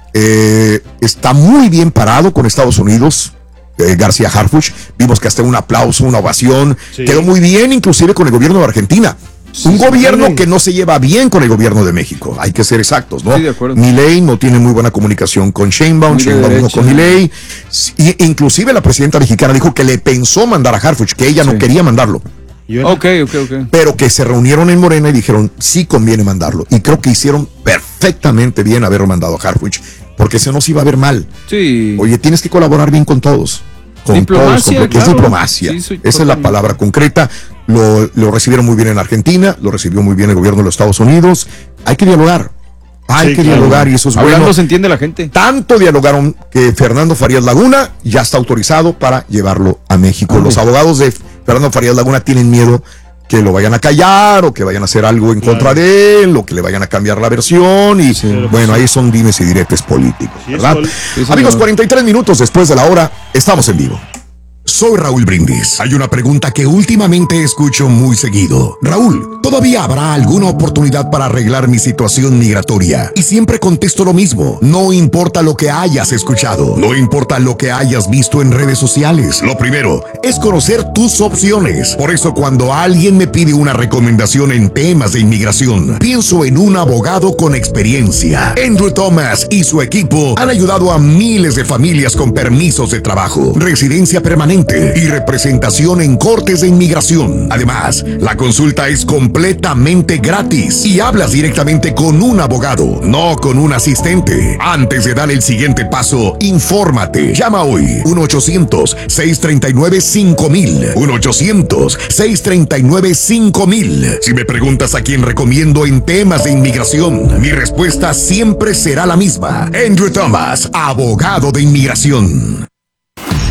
eh, está muy bien parado con Estados Unidos. Eh, García Harfuch, vimos que hasta un aplauso, una ovación, sí. quedó muy bien inclusive con el gobierno de Argentina, sí, un sí, gobierno sí. que no se lleva bien con el gobierno de México, hay que ser exactos, ¿no? Sí, de acuerdo. Milei no tiene muy buena comunicación con Sheinbaum, Sheinbaum no con Milei, y, inclusive la presidenta mexicana dijo que le pensó mandar a Harfuch, que ella sí. no quería mandarlo. Ok, ok, ok. Pero que se reunieron en Morena y dijeron, sí conviene mandarlo, y creo que hicieron perfectamente bien haber mandado a Harfuch, porque se nos iba a ver mal. Sí. Oye, tienes que colaborar bien con todos. Con diplomacia, todos, claro. Es diplomacia. Sí, Esa totalmente. es la palabra concreta. Lo, lo recibieron muy bien en Argentina, lo recibió muy bien el gobierno de los Estados Unidos. Hay que dialogar. Hay sí, que claro. dialogar y eso es Hablando bueno. se entiende la gente. Tanto dialogaron que Fernando Farías Laguna ya está autorizado para llevarlo a México. Ah, los abogados de Fernando Farías Laguna tienen miedo que lo vayan a callar o que vayan a hacer algo en claro. contra de él o que le vayan a cambiar la versión y sí, bueno, ahí son dimes y diretes políticos, sí, ¿verdad? Sí, amigos, cuarenta y tres minutos después de la hora, estamos en vivo. Soy Raúl Brindis. Hay una pregunta que últimamente escucho muy seguido. Raúl, ¿todavía habrá alguna oportunidad para arreglar mi situación migratoria? Y siempre contesto lo mismo. No importa lo que hayas escuchado. No importa lo que hayas visto en redes sociales. Lo primero es conocer tus opciones. Por eso cuando alguien me pide una recomendación en temas de inmigración, pienso en un abogado con experiencia. Andrew Thomas y su equipo han ayudado a miles de familias con permisos de trabajo, residencia permanente y representación en cortes de inmigración. Además, la consulta es completamente gratis y hablas directamente con un abogado, no con un asistente. Antes de dar el siguiente paso, infórmate. Llama hoy uno ochocientos, seiscientos treinta y nueve, cinco mil. uno ochocientos, seiscientos treinta y nueve, cinco mil. Si me preguntas a quién recomiendo en temas de inmigración, mi respuesta siempre será la misma. Andrew Thomas, abogado de inmigración.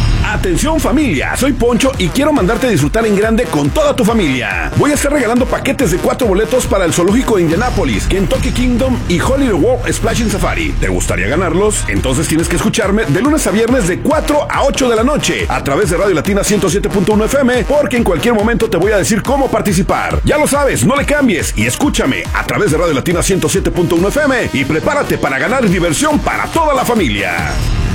Atención familia, soy Poncho y quiero mandarte a disfrutar en grande con toda tu familia. Voy a estar regalando paquetes de cuatro boletos para el zoológico de Indianápolis, Kentucky Kingdom y Holiday World Splashing Safari. ¿Te gustaría ganarlos? Entonces tienes que escucharme de lunes a viernes de cuatro a ocho de la noche a través de Radio Latina ciento siete punto uno F M, porque en cualquier momento te voy a decir cómo participar. Ya lo sabes, no le cambies y escúchame a través de Radio Latina ciento siete punto uno F M y prepárate para ganar diversión para toda la familia.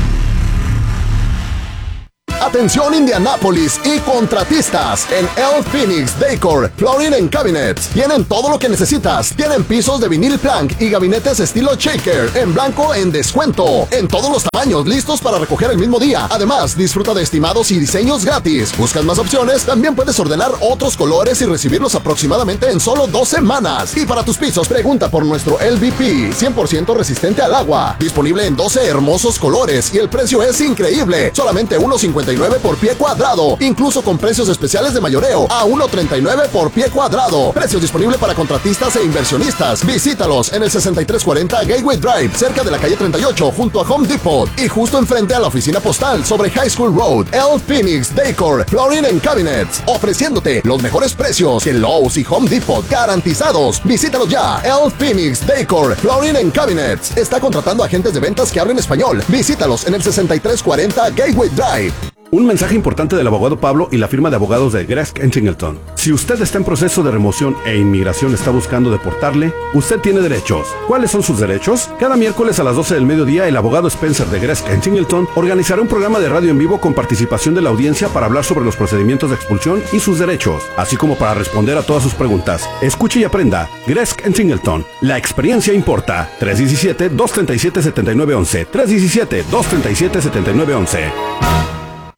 Atención Indianápolis y contratistas. En El Phoenix Decor Flooring and Cabinets tienen todo lo que necesitas. Tienen pisos de vinil plank y gabinetes estilo shaker en blanco en descuento. En todos los tamaños, listos para recoger el mismo día. Además, disfruta de estimados y diseños gratis. ¿Buscas más opciones? También puedes ordenar otros colores y recibirlos aproximadamente en solo dos semanas. Y para tus pisos, pregunta por nuestro L V P, cien por ciento resistente al agua. Disponible en doce hermosos colores y el precio es increíble. Solamente uno cincuenta y nueve por pie cuadrado, incluso con precios especiales de mayoreo a uno treinta y nueve por pie cuadrado. Precios disponibles para contratistas e inversionistas. Visítalos en el sesenta y tres cuarenta Gateway Drive, cerca de la calle treinta y ocho, junto a Home Depot y justo enfrente a la oficina postal sobre High School Road. El Phoenix Decor Flooring and Cabinets, ofreciéndote los mejores precios que Lowe's y Home Depot, garantizados. Visítalos ya. El Phoenix Decor Flooring and Cabinets está contratando agentes de ventas que hablen español. Visítalos en el sesenta y tres cuarenta Gateway Drive. Un mensaje importante del abogado Pablo y la firma de abogados de Gresk and Singleton. Si usted está en proceso de remoción e inmigración está buscando deportarle, usted tiene derechos. ¿Cuáles son sus derechos? Cada miércoles a las doce del mediodía, el abogado Spencer de Gresk and Singleton organizará un programa de radio en vivo con participación de la audiencia para hablar sobre los procedimientos de expulsión y sus derechos, así como para responder a todas sus preguntas. Escuche y aprenda. Gresk and Singleton. La experiencia importa. tres uno siete, dos tres siete, siete nueve uno uno. tres uno siete, dos tres siete, siete nueve uno uno.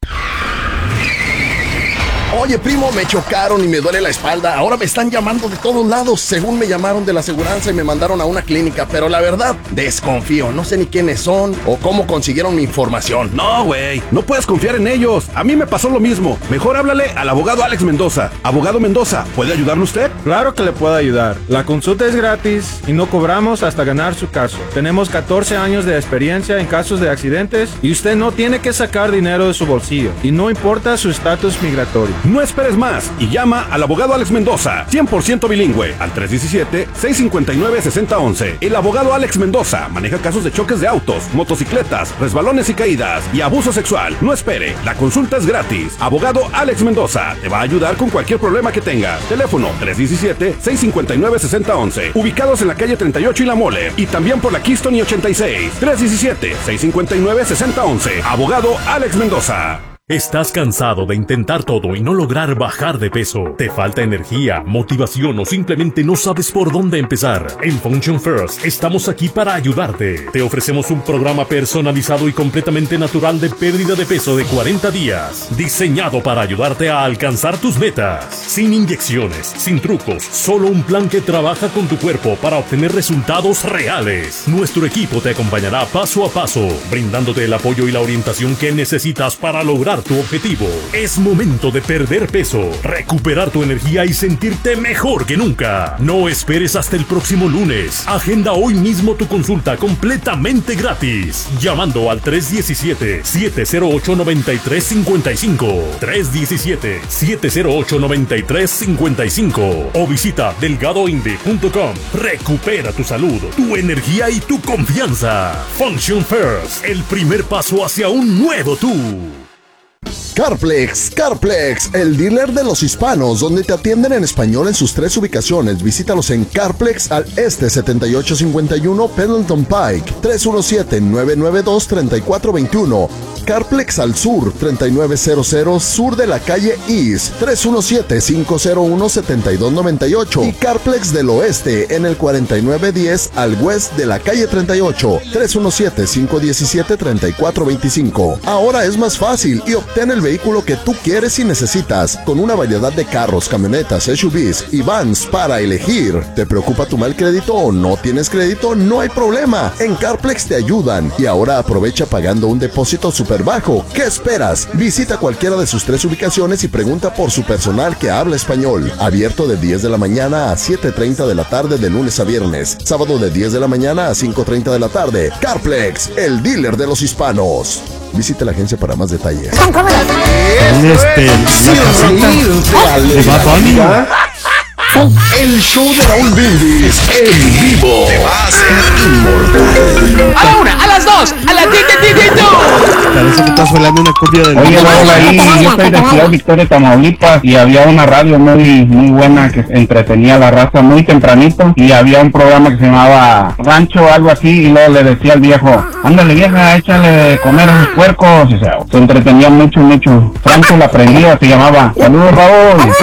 Oye, primo, me chocaron y me duele la espalda. Ahora me están llamando de todos lados. Según me llamaron de la aseguranza y me mandaron a una clínica. Pero la verdad, desconfío. No sé ni quiénes son o cómo consiguieron mi información. No, güey. No puedes confiar en ellos. A mí me pasó lo mismo. Mejor háblale al abogado Alex Mendoza. Abogado Mendoza, ¿puede ayudarle usted? Claro que le puedo ayudar. La consulta es gratis y no cobramos hasta ganar su caso. Tenemos catorce años de experiencia en casos de accidentes y usted no tiene que sacar dinero de su bolsillo. Y no importa su estatus migratorio. No esperes más y llama al abogado Alex Mendoza, cien por ciento bilingüe, al tres uno siete, seis cinco nueve, seis cero uno uno. El abogado Alex Mendoza maneja casos de choques de autos, motocicletas, resbalones y caídas y abuso sexual. No espere, la consulta es gratis. Abogado Alex Mendoza te va a ayudar con cualquier problema que tengas. Teléfono tres uno siete, seis cinco nueve, seis cero uno uno. Ubicados en la calle treinta y ocho y La Mole y también por la Keystone y ochenta y seis. tres uno siete, seis cinco nueve, seis cero uno uno. Abogado Alex Mendoza. ¿Estás cansado de intentar todo y no lograr bajar de peso? ¿Te falta energía, motivación o simplemente no sabes por dónde empezar? En Function First estamos aquí para ayudarte. Te ofrecemos un programa personalizado y completamente natural de pérdida de peso de cuarenta días, diseñado para ayudarte a alcanzar tus metas. Sin inyecciones, sin trucos, solo un plan que trabaja con tu cuerpo para obtener resultados reales. Nuestro equipo te acompañará paso a paso, brindándote el apoyo y la orientación que necesitas para lograr tu objetivo. Es momento de perder peso, recuperar tu energía y sentirte mejor que nunca. No esperes hasta el próximo lunes. Agenda hoy mismo tu consulta completamente gratis, llamando al tres uno siete, siete cero ocho, nueve tres cinco cinco, tres uno siete, siete cero ocho, nueve tres cinco cinco o visita delgado inde punto com. Recupera tu salud, tu energía y tu confianza. Function First, el primer paso hacia un nuevo tú. Carplex, Carplex, el dealer de los hispanos, donde te atienden en español en sus tres ubicaciones. Visítalos en Carplex al este setenta y ocho cincuenta y uno Pendleton Pike, tres uno siete, nueve nueve dos, tres cuatro dos uno. Carplex al sur, treinta y nueve cero cero sur de la calle East, tres uno siete, cinco cero uno, siete dos nueve ocho. Y Carplex del oeste en el cuarenta y nueve diez al west de la calle treinta y ocho, tres uno siete, cinco uno siete, tres cuatro dos cinco. Ahora es más fácil y obtén el vehículo que tú quieres y necesitas, con una variedad de carros, camionetas, S U Vs y vans para elegir. ¿Te preocupa tu mal crédito o no tienes crédito? No hay problema, en Carplex te ayudan. Y ahora aprovecha pagando un depósito super súper bajo. ¿Qué esperas? Visita cualquiera de sus tres ubicaciones y pregunta por su personal que habla español. Abierto de diez de la mañana a siete treinta de la tarde de lunes a viernes. Sábado de diez de la mañana a cinco treinta de la tarde. Carplex, el dealer de los hispanos. Visite la agencia para más detalles. Este, El show de Raúl Brindis en vivo te va a hacer inmortal. A la una, a las dos, a las diez, diez, diez, Parece que estás bailando una copia del... Oye, Raúl, ahí yo soy de Ciudad Victoria, Tamaulipas, y había una radio muy muy buena que entretenía a la raza muy tempranito, y había un programa que se llamaba Rancho o algo así, y luego le decía al viejo, ándale vieja, échale de comer a los puercos, y se, se entretenía mucho, mucho. Franco la prendía, se llamaba. Saludos, Raúl.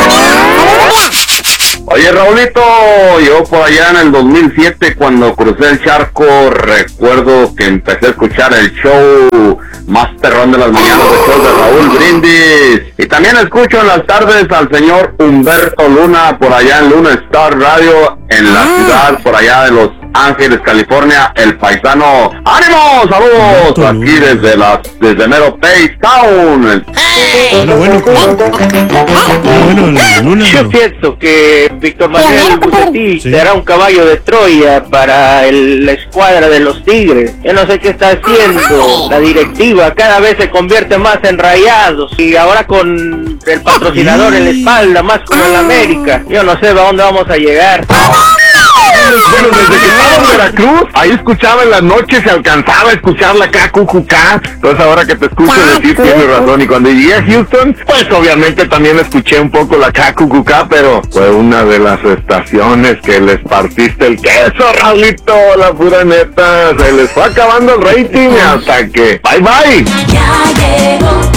Oye, Raulito, yo por allá en el dos mil siete, cuando crucé el charco, recuerdo que empecé a escuchar el show más perrón de las mañanas, el show de Raúl Brindis. Y también escucho en las tardes al señor Humberto Luna, por allá en Luna Star Radio, en la ciudad, por allá de Los Ángeles, California, el paisano. ¡Ánimo! ¡Saludos! Aquí desde las, desde mero Page Town. Bueno, bueno, bueno, yo pienso que Víctor Manuel Bucetich será un caballo de Troya para el, la escuadra de los Tigres. Yo no sé qué está haciendo la directiva, cada vez se convierte más en Rayados, y ahora con el patrocinador en la espalda, más como en la América. Yo no sé a dónde vamos a llegar. Bueno, desde que estaba en Veracruz, ahí escuchaba en las noches, se alcanzaba a escuchar la K Q Q K. Entonces ahora que te escucho decir, tienes razón. Y cuando llegué a Houston, pues obviamente también escuché un poco la K Q Q K, pero fue una de las estaciones que les partiste el queso, Raulito, la pura neta. Se les fue acabando el rating hasta que, bye bye. ¿Sabes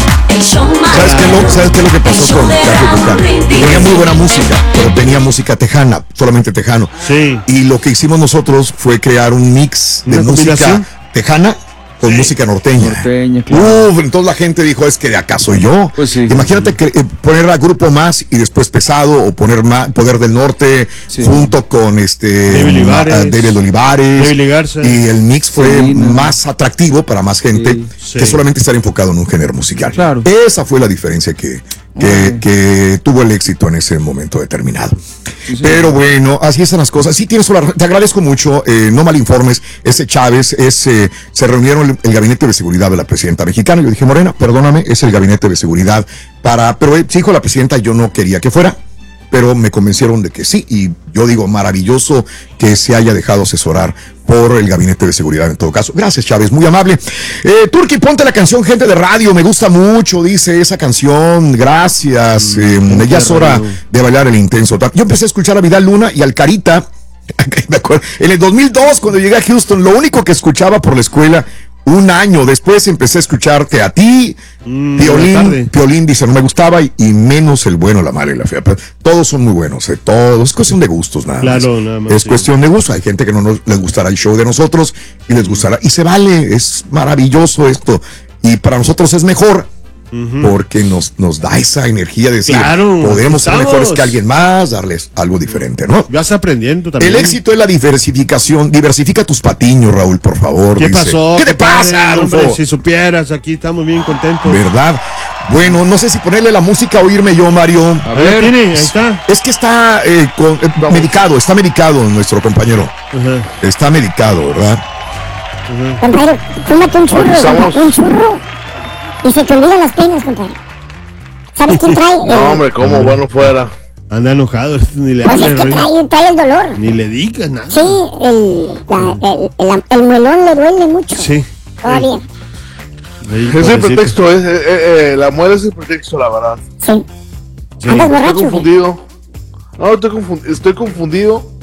qué, lo, ¿Sabes qué es lo que pasó con Caco Cuca? Tenía muy buena música, pero tenía música tejana, solamente tejano. Sí. Y lo que hicimos nosotros fue crear un mix de música tejana con sí. música norteña. norteña claro. Uf, entonces la gente dijo, es que de acá soy yo. Pues sí, Imagínate sí. que eh, poner a Grupo Más y después Pesado, o poner más, Poder del Norte sí. junto con este David Olivares, uh, David Olivares David Garza. Y el mix fue sí, no. más atractivo para más gente sí, sí. que solamente estar enfocado en un género musical. Claro. Esa fue la diferencia que, que, que tuvo el éxito en ese momento determinado. Sí, sí. Pero bueno, así están las cosas. Sí, tienes una, te agradezco mucho. Eh, no malinformes. Ese Chávez, ese, se reunieron el, el gabinete de seguridad de la presidenta mexicana. Yo dije, Morena, perdóname, es el gabinete de seguridad para. Pero eh, dijo la presidenta, yo no quería que fuera, pero me convencieron de que sí. Y yo digo, maravilloso que se haya dejado asesorar por el gabinete de seguridad en todo caso. Gracias, Chávez, muy amable. Eh, Turki, ponte la canción Gente de Radio, me gusta mucho, dice esa canción, gracias. Eh, ya es hora de bailar el intenso. Yo empecé a escuchar a Vidal Luna y al Carita, me acuerdo, en el dos mil dos, cuando llegué a Houston, lo único que escuchaba por la escuela, un año después empecé a escucharte a ti, mm, Piolín, Piolín dice no me gustaba y, y menos el bueno, la mala y la fea. Pero todos son muy buenos, eh, todos, es cuestión de gustos nada claro, más. Nada más. Es sí. cuestión de gusto, hay gente que no nos, les gustará el show de nosotros y les gustará, y se vale, es maravilloso esto, y para nosotros es mejor. Uh-huh. Porque nos, nos da esa energía de decir, claro, podemos ser mejores que alguien más, darles algo diferente, ¿no? Vas aprendiendo también. El éxito es la diversificación. Diversifica tus patiños, Raúl, por favor. ¿Qué dice. pasó? ¿Qué te pasa, hombre? Si supieras, aquí estamos bien contentos. ¿Verdad? Bueno, no sé si ponerle la música o irme yo, Mario. A ver, tiene, ahí está. Es que está eh, con, eh, medicado, está medicado nuestro compañero. Uh-huh. Está medicado, ¿verdad? Uh-huh. Compañero, fúmate un churro, fúmate un churro. Y se te olvidan las penas, compadre. ¿Sabes quién trae? El... No, hombre, cómo uh-huh. bueno fuera. Anda enojado, ni le pues es que trae, trae el dolor. Ni le digas nada. Sí, el, la, el, el, el muelón le duele mucho. Sí. Todavía. Sí. Es el pretexto, es, eh, eh, la muela es el pretexto, la verdad. Sí. sí. ¿Andas borracho? Estoy confundido. No, estoy confundido. Estoy confundido.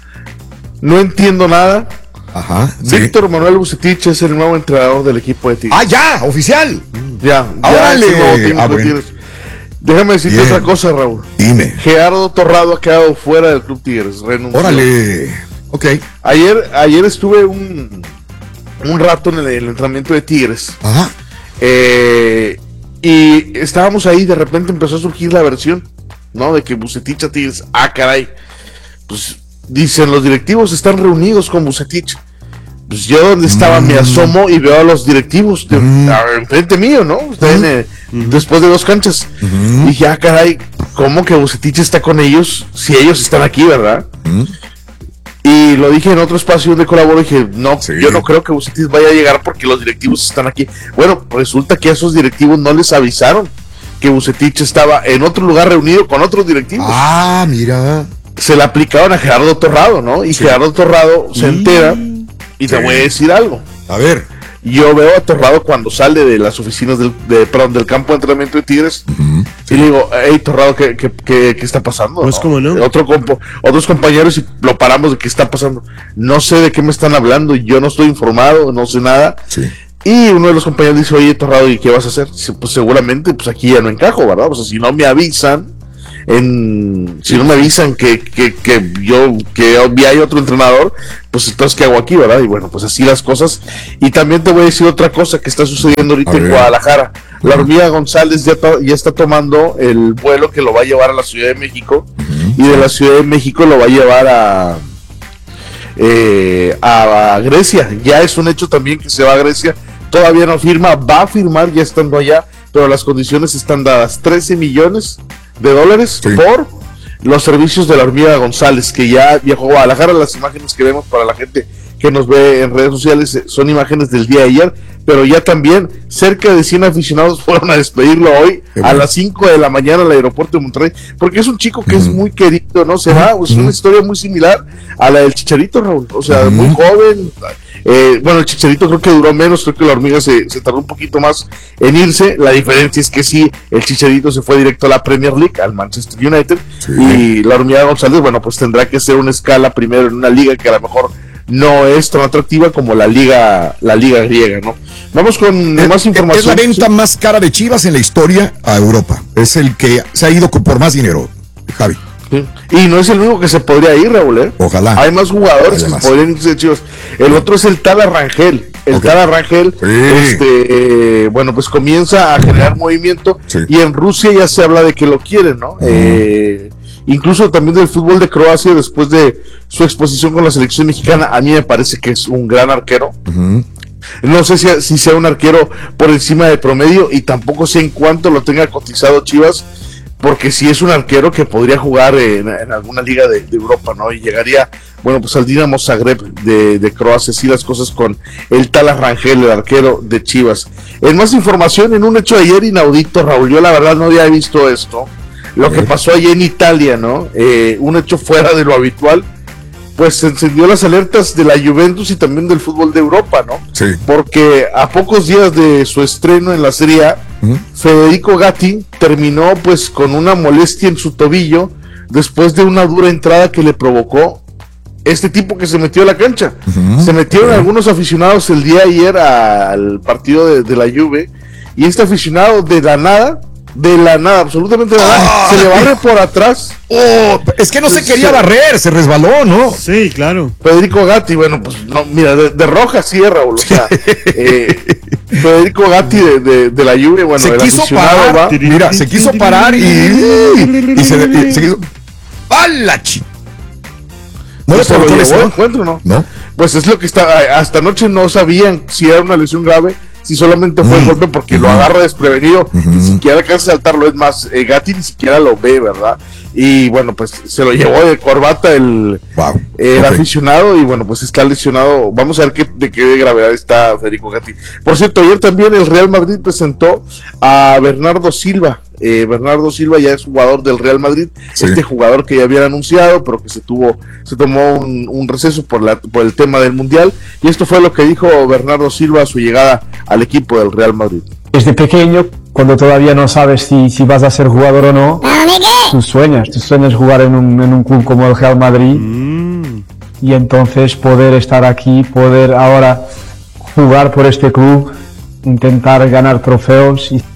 No entiendo nada. Ajá. Víctor sí. Manuel Bucetich es el nuevo entrenador del equipo de Tigres. ¡Ah, ya! ¡Oficial! Ya, ya. Es ah, bueno. Déjame decirte Bien. otra cosa, Raúl. Dime. Gerardo Torrado ha quedado fuera del Club Tigres. Renunció. Órale. Ok. Ayer, ayer estuve un, un rato en el, el entrenamiento de Tigres. Ajá. Eh, y estábamos ahí, de repente empezó a surgir la versión, ¿no? De que Bucetich a Tigres. Ah, caray. Pues dicen los directivos están reunidos con Bucetich. pues yo donde estaba mm. me asomo y veo a los directivos de, mm. a, enfrente mío, ¿no? Están, mm. eh, mm. después de dos canchas. Mm. Y ya, caray, ¿cómo que Vucetich está con ellos si ellos están aquí, verdad? Mm. Y lo dije en otro espacio donde colaboro, dije, no, sí. yo no creo que Vucetich vaya a llegar porque los directivos están aquí. Bueno, resulta que a esos directivos no les avisaron que Vucetich estaba en otro lugar reunido con otros directivos. Ah, mira. Se le aplicaron a Gerardo Torrado, ¿no? Y sí. Gerardo Torrado se entera, y te sí. voy a decir algo. A ver. Yo veo a Torrado cuando sale de las oficinas del, de, perdón, del campo de entrenamiento de Tigres, uh-huh. y le digo, hey, Torrado, ¿qué, qué, qué, qué está pasando? Pues, ¿no? ¿cómo no? Otro compo, otros compañeros y lo paramos de qué está pasando. No sé de qué me están hablando, yo no estoy informado, no sé nada. Sí. Y uno de los compañeros dice, oye, Torrado, ¿y qué vas a hacer? Dice, pues seguramente, pues aquí ya no encajo, ¿verdad? O sea, si no me avisan, en si no me avisan que, que, que yo que hay otro entrenador, pues entonces ¿qué hago aquí, verdad? Y bueno, pues así las cosas. Y también te voy a decir otra cosa que está sucediendo ahorita en Guadalajara. La Hormiga González ya, to, ya está tomando el vuelo que lo va a llevar a la Ciudad de México, uh-huh. y de la Ciudad de México lo va a llevar a eh, a Grecia. Ya es un hecho también que se va a Grecia. Todavía no firma, va a firmar ya estando allá, pero las condiciones están dadas: trece millones de dólares sí. por los servicios de la Hormiga González, que ya viajó a Guadalajara. Las imágenes que vemos para la gente que nos ve en redes sociales son imágenes del día de ayer, pero ya también cerca de cien aficionados fueron a despedirlo hoy a las cinco de la mañana al aeropuerto de Monterrey, porque es un chico que uh-huh. es muy querido, ¿no? Se va, es uh-huh. una historia muy similar a la del Chicharito, Raúl, o sea, uh-huh. muy joven. Eh, bueno, el Chicharito creo que duró menos, creo que la Hormiga se, se tardó un poquito más en irse. La diferencia es que sí, el Chicharito se fue directo a la Premier League, al Manchester United, sí. y la Hormiga González, bueno, pues tendrá que hacer una escala primero en una liga que a lo mejor no es tan atractiva como la liga la liga griega, ¿no? Vamos con es, más información. Es la venta sí. más cara de Chivas en la historia a Europa. Es el que se ha ido por más dinero, Javi. Sí. Y no es el único que se podría ir, Raúl, ¿eh? Ojalá. Hay más jugadores Además. que podrían irse de Chivas. El sí. otro es el Tala Rangel. El okay. Tala Rangel, sí. este, eh, bueno, pues comienza a generar movimiento, sí. y en Rusia ya se habla de que lo quieren, ¿no? Uh-huh. Eh, incluso también del fútbol de Croacia, después de su exposición con la selección mexicana, a mí me parece que es un gran arquero. Uh-huh. No sé si, si sea un arquero por encima del promedio, y tampoco sé en cuánto lo tenga cotizado Chivas, porque si es un arquero que podría jugar en, en alguna liga de, de Europa, ¿no? Y llegaría, bueno, pues al Dinamo Zagreb de, de Croacia, así las cosas con el Tala Rangel, el arquero de Chivas. En más información, en un hecho de ayer inaudito, Raúl, yo la verdad no había visto esto, lo que pasó allí en Italia, ¿no? Eh, un hecho fuera de lo habitual, pues se encendió las alertas de la Juventus y también del fútbol de Europa, ¿no? Sí. Porque a pocos días de su estreno en la Serie A, uh-huh. Federico Gatti terminó pues con una molestia en su tobillo después de una dura entrada que le provocó este tipo que se metió a la cancha. Uh-huh. Se metieron uh-huh. algunos aficionados el día de ayer al partido de, de la Juve, y este aficionado de la nada de la nada, absolutamente de la nada, oh, se le barre por atrás. Oh, es que no se quería barrer, se resbaló, ¿no? Sí, claro. Federico Gatti, bueno, pues no, mira, de, de roja sí, Raúl, o sea, eh, Federico Gatti de, de, de la Juve, bueno, se quiso parar, va, mira, se quiso parar y, y, y se, y se quiso. ¡Hala, chi! ¿No le lo llevó el encuentro, no? No. Pues es lo que está, hasta anoche no sabían si era una lesión grave, si solamente fue el golpe, porque uh-huh. lo agarra desprevenido, uh-huh. ni siquiera alcanza a saltarlo, es más, eh, Gatti ni siquiera lo ve, ¿verdad? Y bueno, pues se lo llevó de corbata el, wow. el okay. aficionado, y bueno, pues está lesionado. Vamos a ver qué, de qué gravedad está Federico Gatti. Por cierto, ayer también el Real Madrid presentó a Bernardo Silva. Eh, Bernardo Silva ya es jugador del Real Madrid, sí. este jugador que ya habían anunciado, pero que se tuvo, se tomó un, un receso por, la, por el tema del Mundial, y esto fue lo que dijo Bernardo Silva a su llegada al equipo del Real Madrid. Desde pequeño, cuando todavía no sabes si, si vas a ser jugador o no, tú sueñas, tú sueñas jugar en un, en un club como el Real Madrid, mm. y entonces poder estar aquí, poder ahora jugar por este club, intentar ganar trofeos y...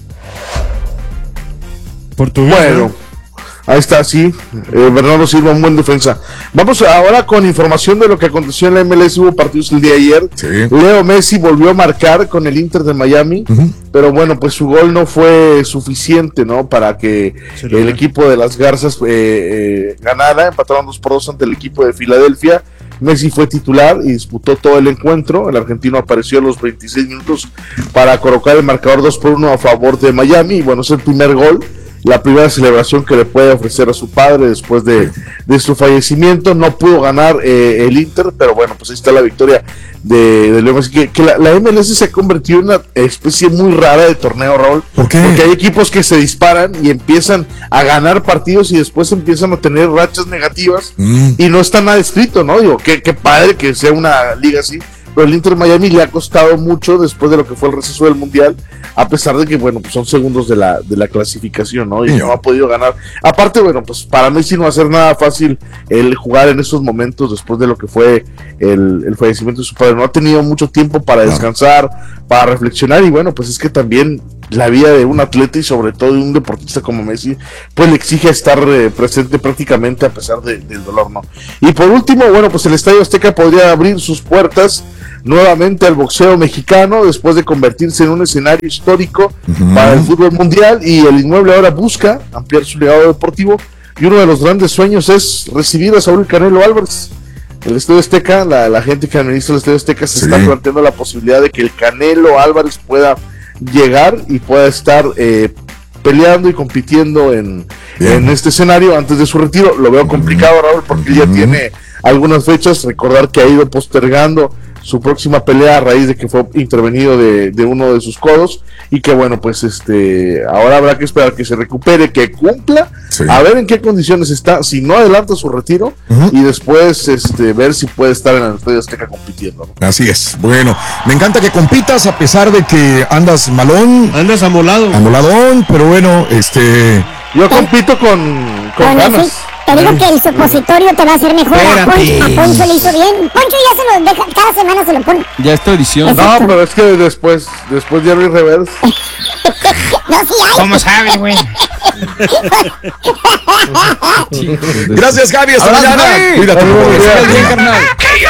Portugués. Bueno, ahí está, sí, eh, Bernardo Silva, un buen defensa. Vamos ahora con información de lo que aconteció en la M L S. Hubo partidos el día de ayer. Sí. Leo Messi volvió a marcar con el Inter de Miami, uh-huh. pero bueno, pues su gol no fue suficiente, ¿no? Para que sí, el equipo de las Garzas eh, eh, ganara. Empataron dos por dos ante el equipo de Filadelfia. Messi fue titular y disputó todo el encuentro. El argentino apareció a los veintiséis minutos para colocar el marcador dos por uno a favor de Miami. Y bueno, es el primer gol, la primera celebración que le puede ofrecer a su padre después de, de su fallecimiento. No pudo ganar eh, el Inter, pero bueno, pues ahí está la victoria de, de Leo Messi. Que, que la, la M L S se ha convertido en una especie muy rara de torneo, Raúl. ¿Por qué? Porque hay equipos que se disparan y empiezan a ganar partidos y después empiezan a tener rachas negativas mm. y no está nada escrito, ¿no? Digo, qué, qué padre que sea una liga así. Pero el Inter Miami le ha costado mucho después de lo que fue el receso del Mundial, a pesar de que, bueno, pues son segundos de la, de la clasificación, ¿no? Y no ha podido ganar. Aparte, bueno, pues para Messi no va a ser nada fácil el jugar en esos momentos después de lo que fue el, el fallecimiento de su padre. No ha tenido mucho tiempo para descansar, para reflexionar, y bueno, pues es que también la vida de un atleta y sobre todo de un deportista como Messi, pues le exige estar eh, presente prácticamente a pesar de, del dolor, ¿no? Y por último, bueno, pues el Estadio Azteca podría abrir sus puertas nuevamente al boxeo mexicano después de convertirse en un escenario histórico uh-huh. para el fútbol mundial, y el inmueble ahora busca ampliar su legado deportivo, y uno de los grandes sueños es recibir a Saúl Canelo Álvarez. El Estadio Azteca, la, la gente que administra el Estadio Azteca se sí. está planteando la posibilidad de que el Canelo Álvarez pueda llegar y pueda estar eh, peleando y compitiendo en, en este escenario antes de su retiro. Lo veo complicado, Raúl, porque uh-huh. ya tiene algunas fechas. Recordar que ha ido postergando su próxima pelea a raíz de que fue intervenido de, de uno de sus codos, y que bueno, pues este ahora habrá que esperar que se recupere, que cumpla, sí. a ver en qué condiciones está, si no adelanta su retiro, uh-huh. y después este ver si puede estar en el Estadio Azteca compitiendo, ¿no? Así es. Bueno, me encanta que compitas a pesar de que andas malón, andas amolado, amoladón, pero bueno, este yo compito con, con bueno, ganas. Sí. Te digo que el supositorio te va a hacer mejor. A, Pon, a Poncho le hizo bien. Poncho ya se lo deja, cada semana se lo pone. Ya es edición. No, pero es que después, después de Jerry Reverse. No, sí hay. ¿Cómo sabe, güey? Gracias, Javi. Hasta Abrazo, mañana. Javi. Cuídate, por favor. Bien, carnal.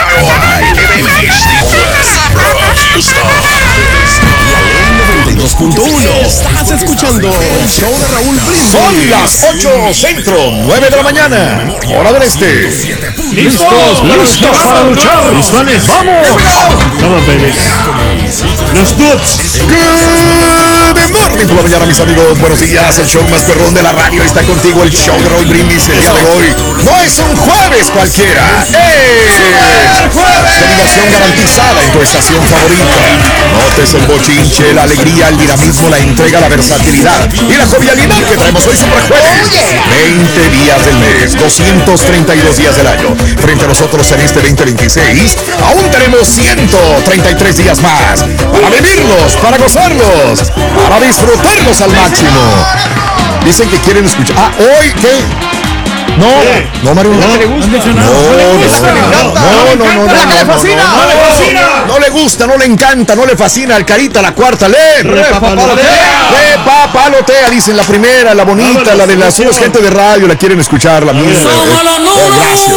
noventa y dos punto uno. Estás escuchando el show de Raúl Brindis. Son las ocho centro, nueve de la mañana, hora del este. Listos, listos para luchar. Listones, vamos. Vamos, baby. Los Dudes. Good morning por la mañana, mis amigos. Buenos días. El show más perrón de la radio está contigo. El show de Raúl Brindis el día de hoy. No es un jueves cualquiera. ¡Es de diversión garantizada en tu estación favorita! Notes el bochinche, la alegría, el dinamismo, la entrega, la versatilidad y la jovialidad que traemos hoy siempre jueves. veinte días del mes, doscientos treinta y dos días del año. Frente a nosotros en este veinte veintiséis, aún tenemos ciento treinta y tres días más para vivirlos, para gozarlos, para disfrutarlos al máximo. Dicen que quieren escuchar. Ah, hoy, ¿qué? No, no, Mario, no, no le gusta. No, no, no, no, no, no, no le fascina, no le fascina, no le gusta, no le encanta, no le fascina al Carita, la cuarta, lee, repapalotea, repapalotea, dicen la primera, la bonita, la de las gente de radio, la quieren escuchar, la misma. Gracias,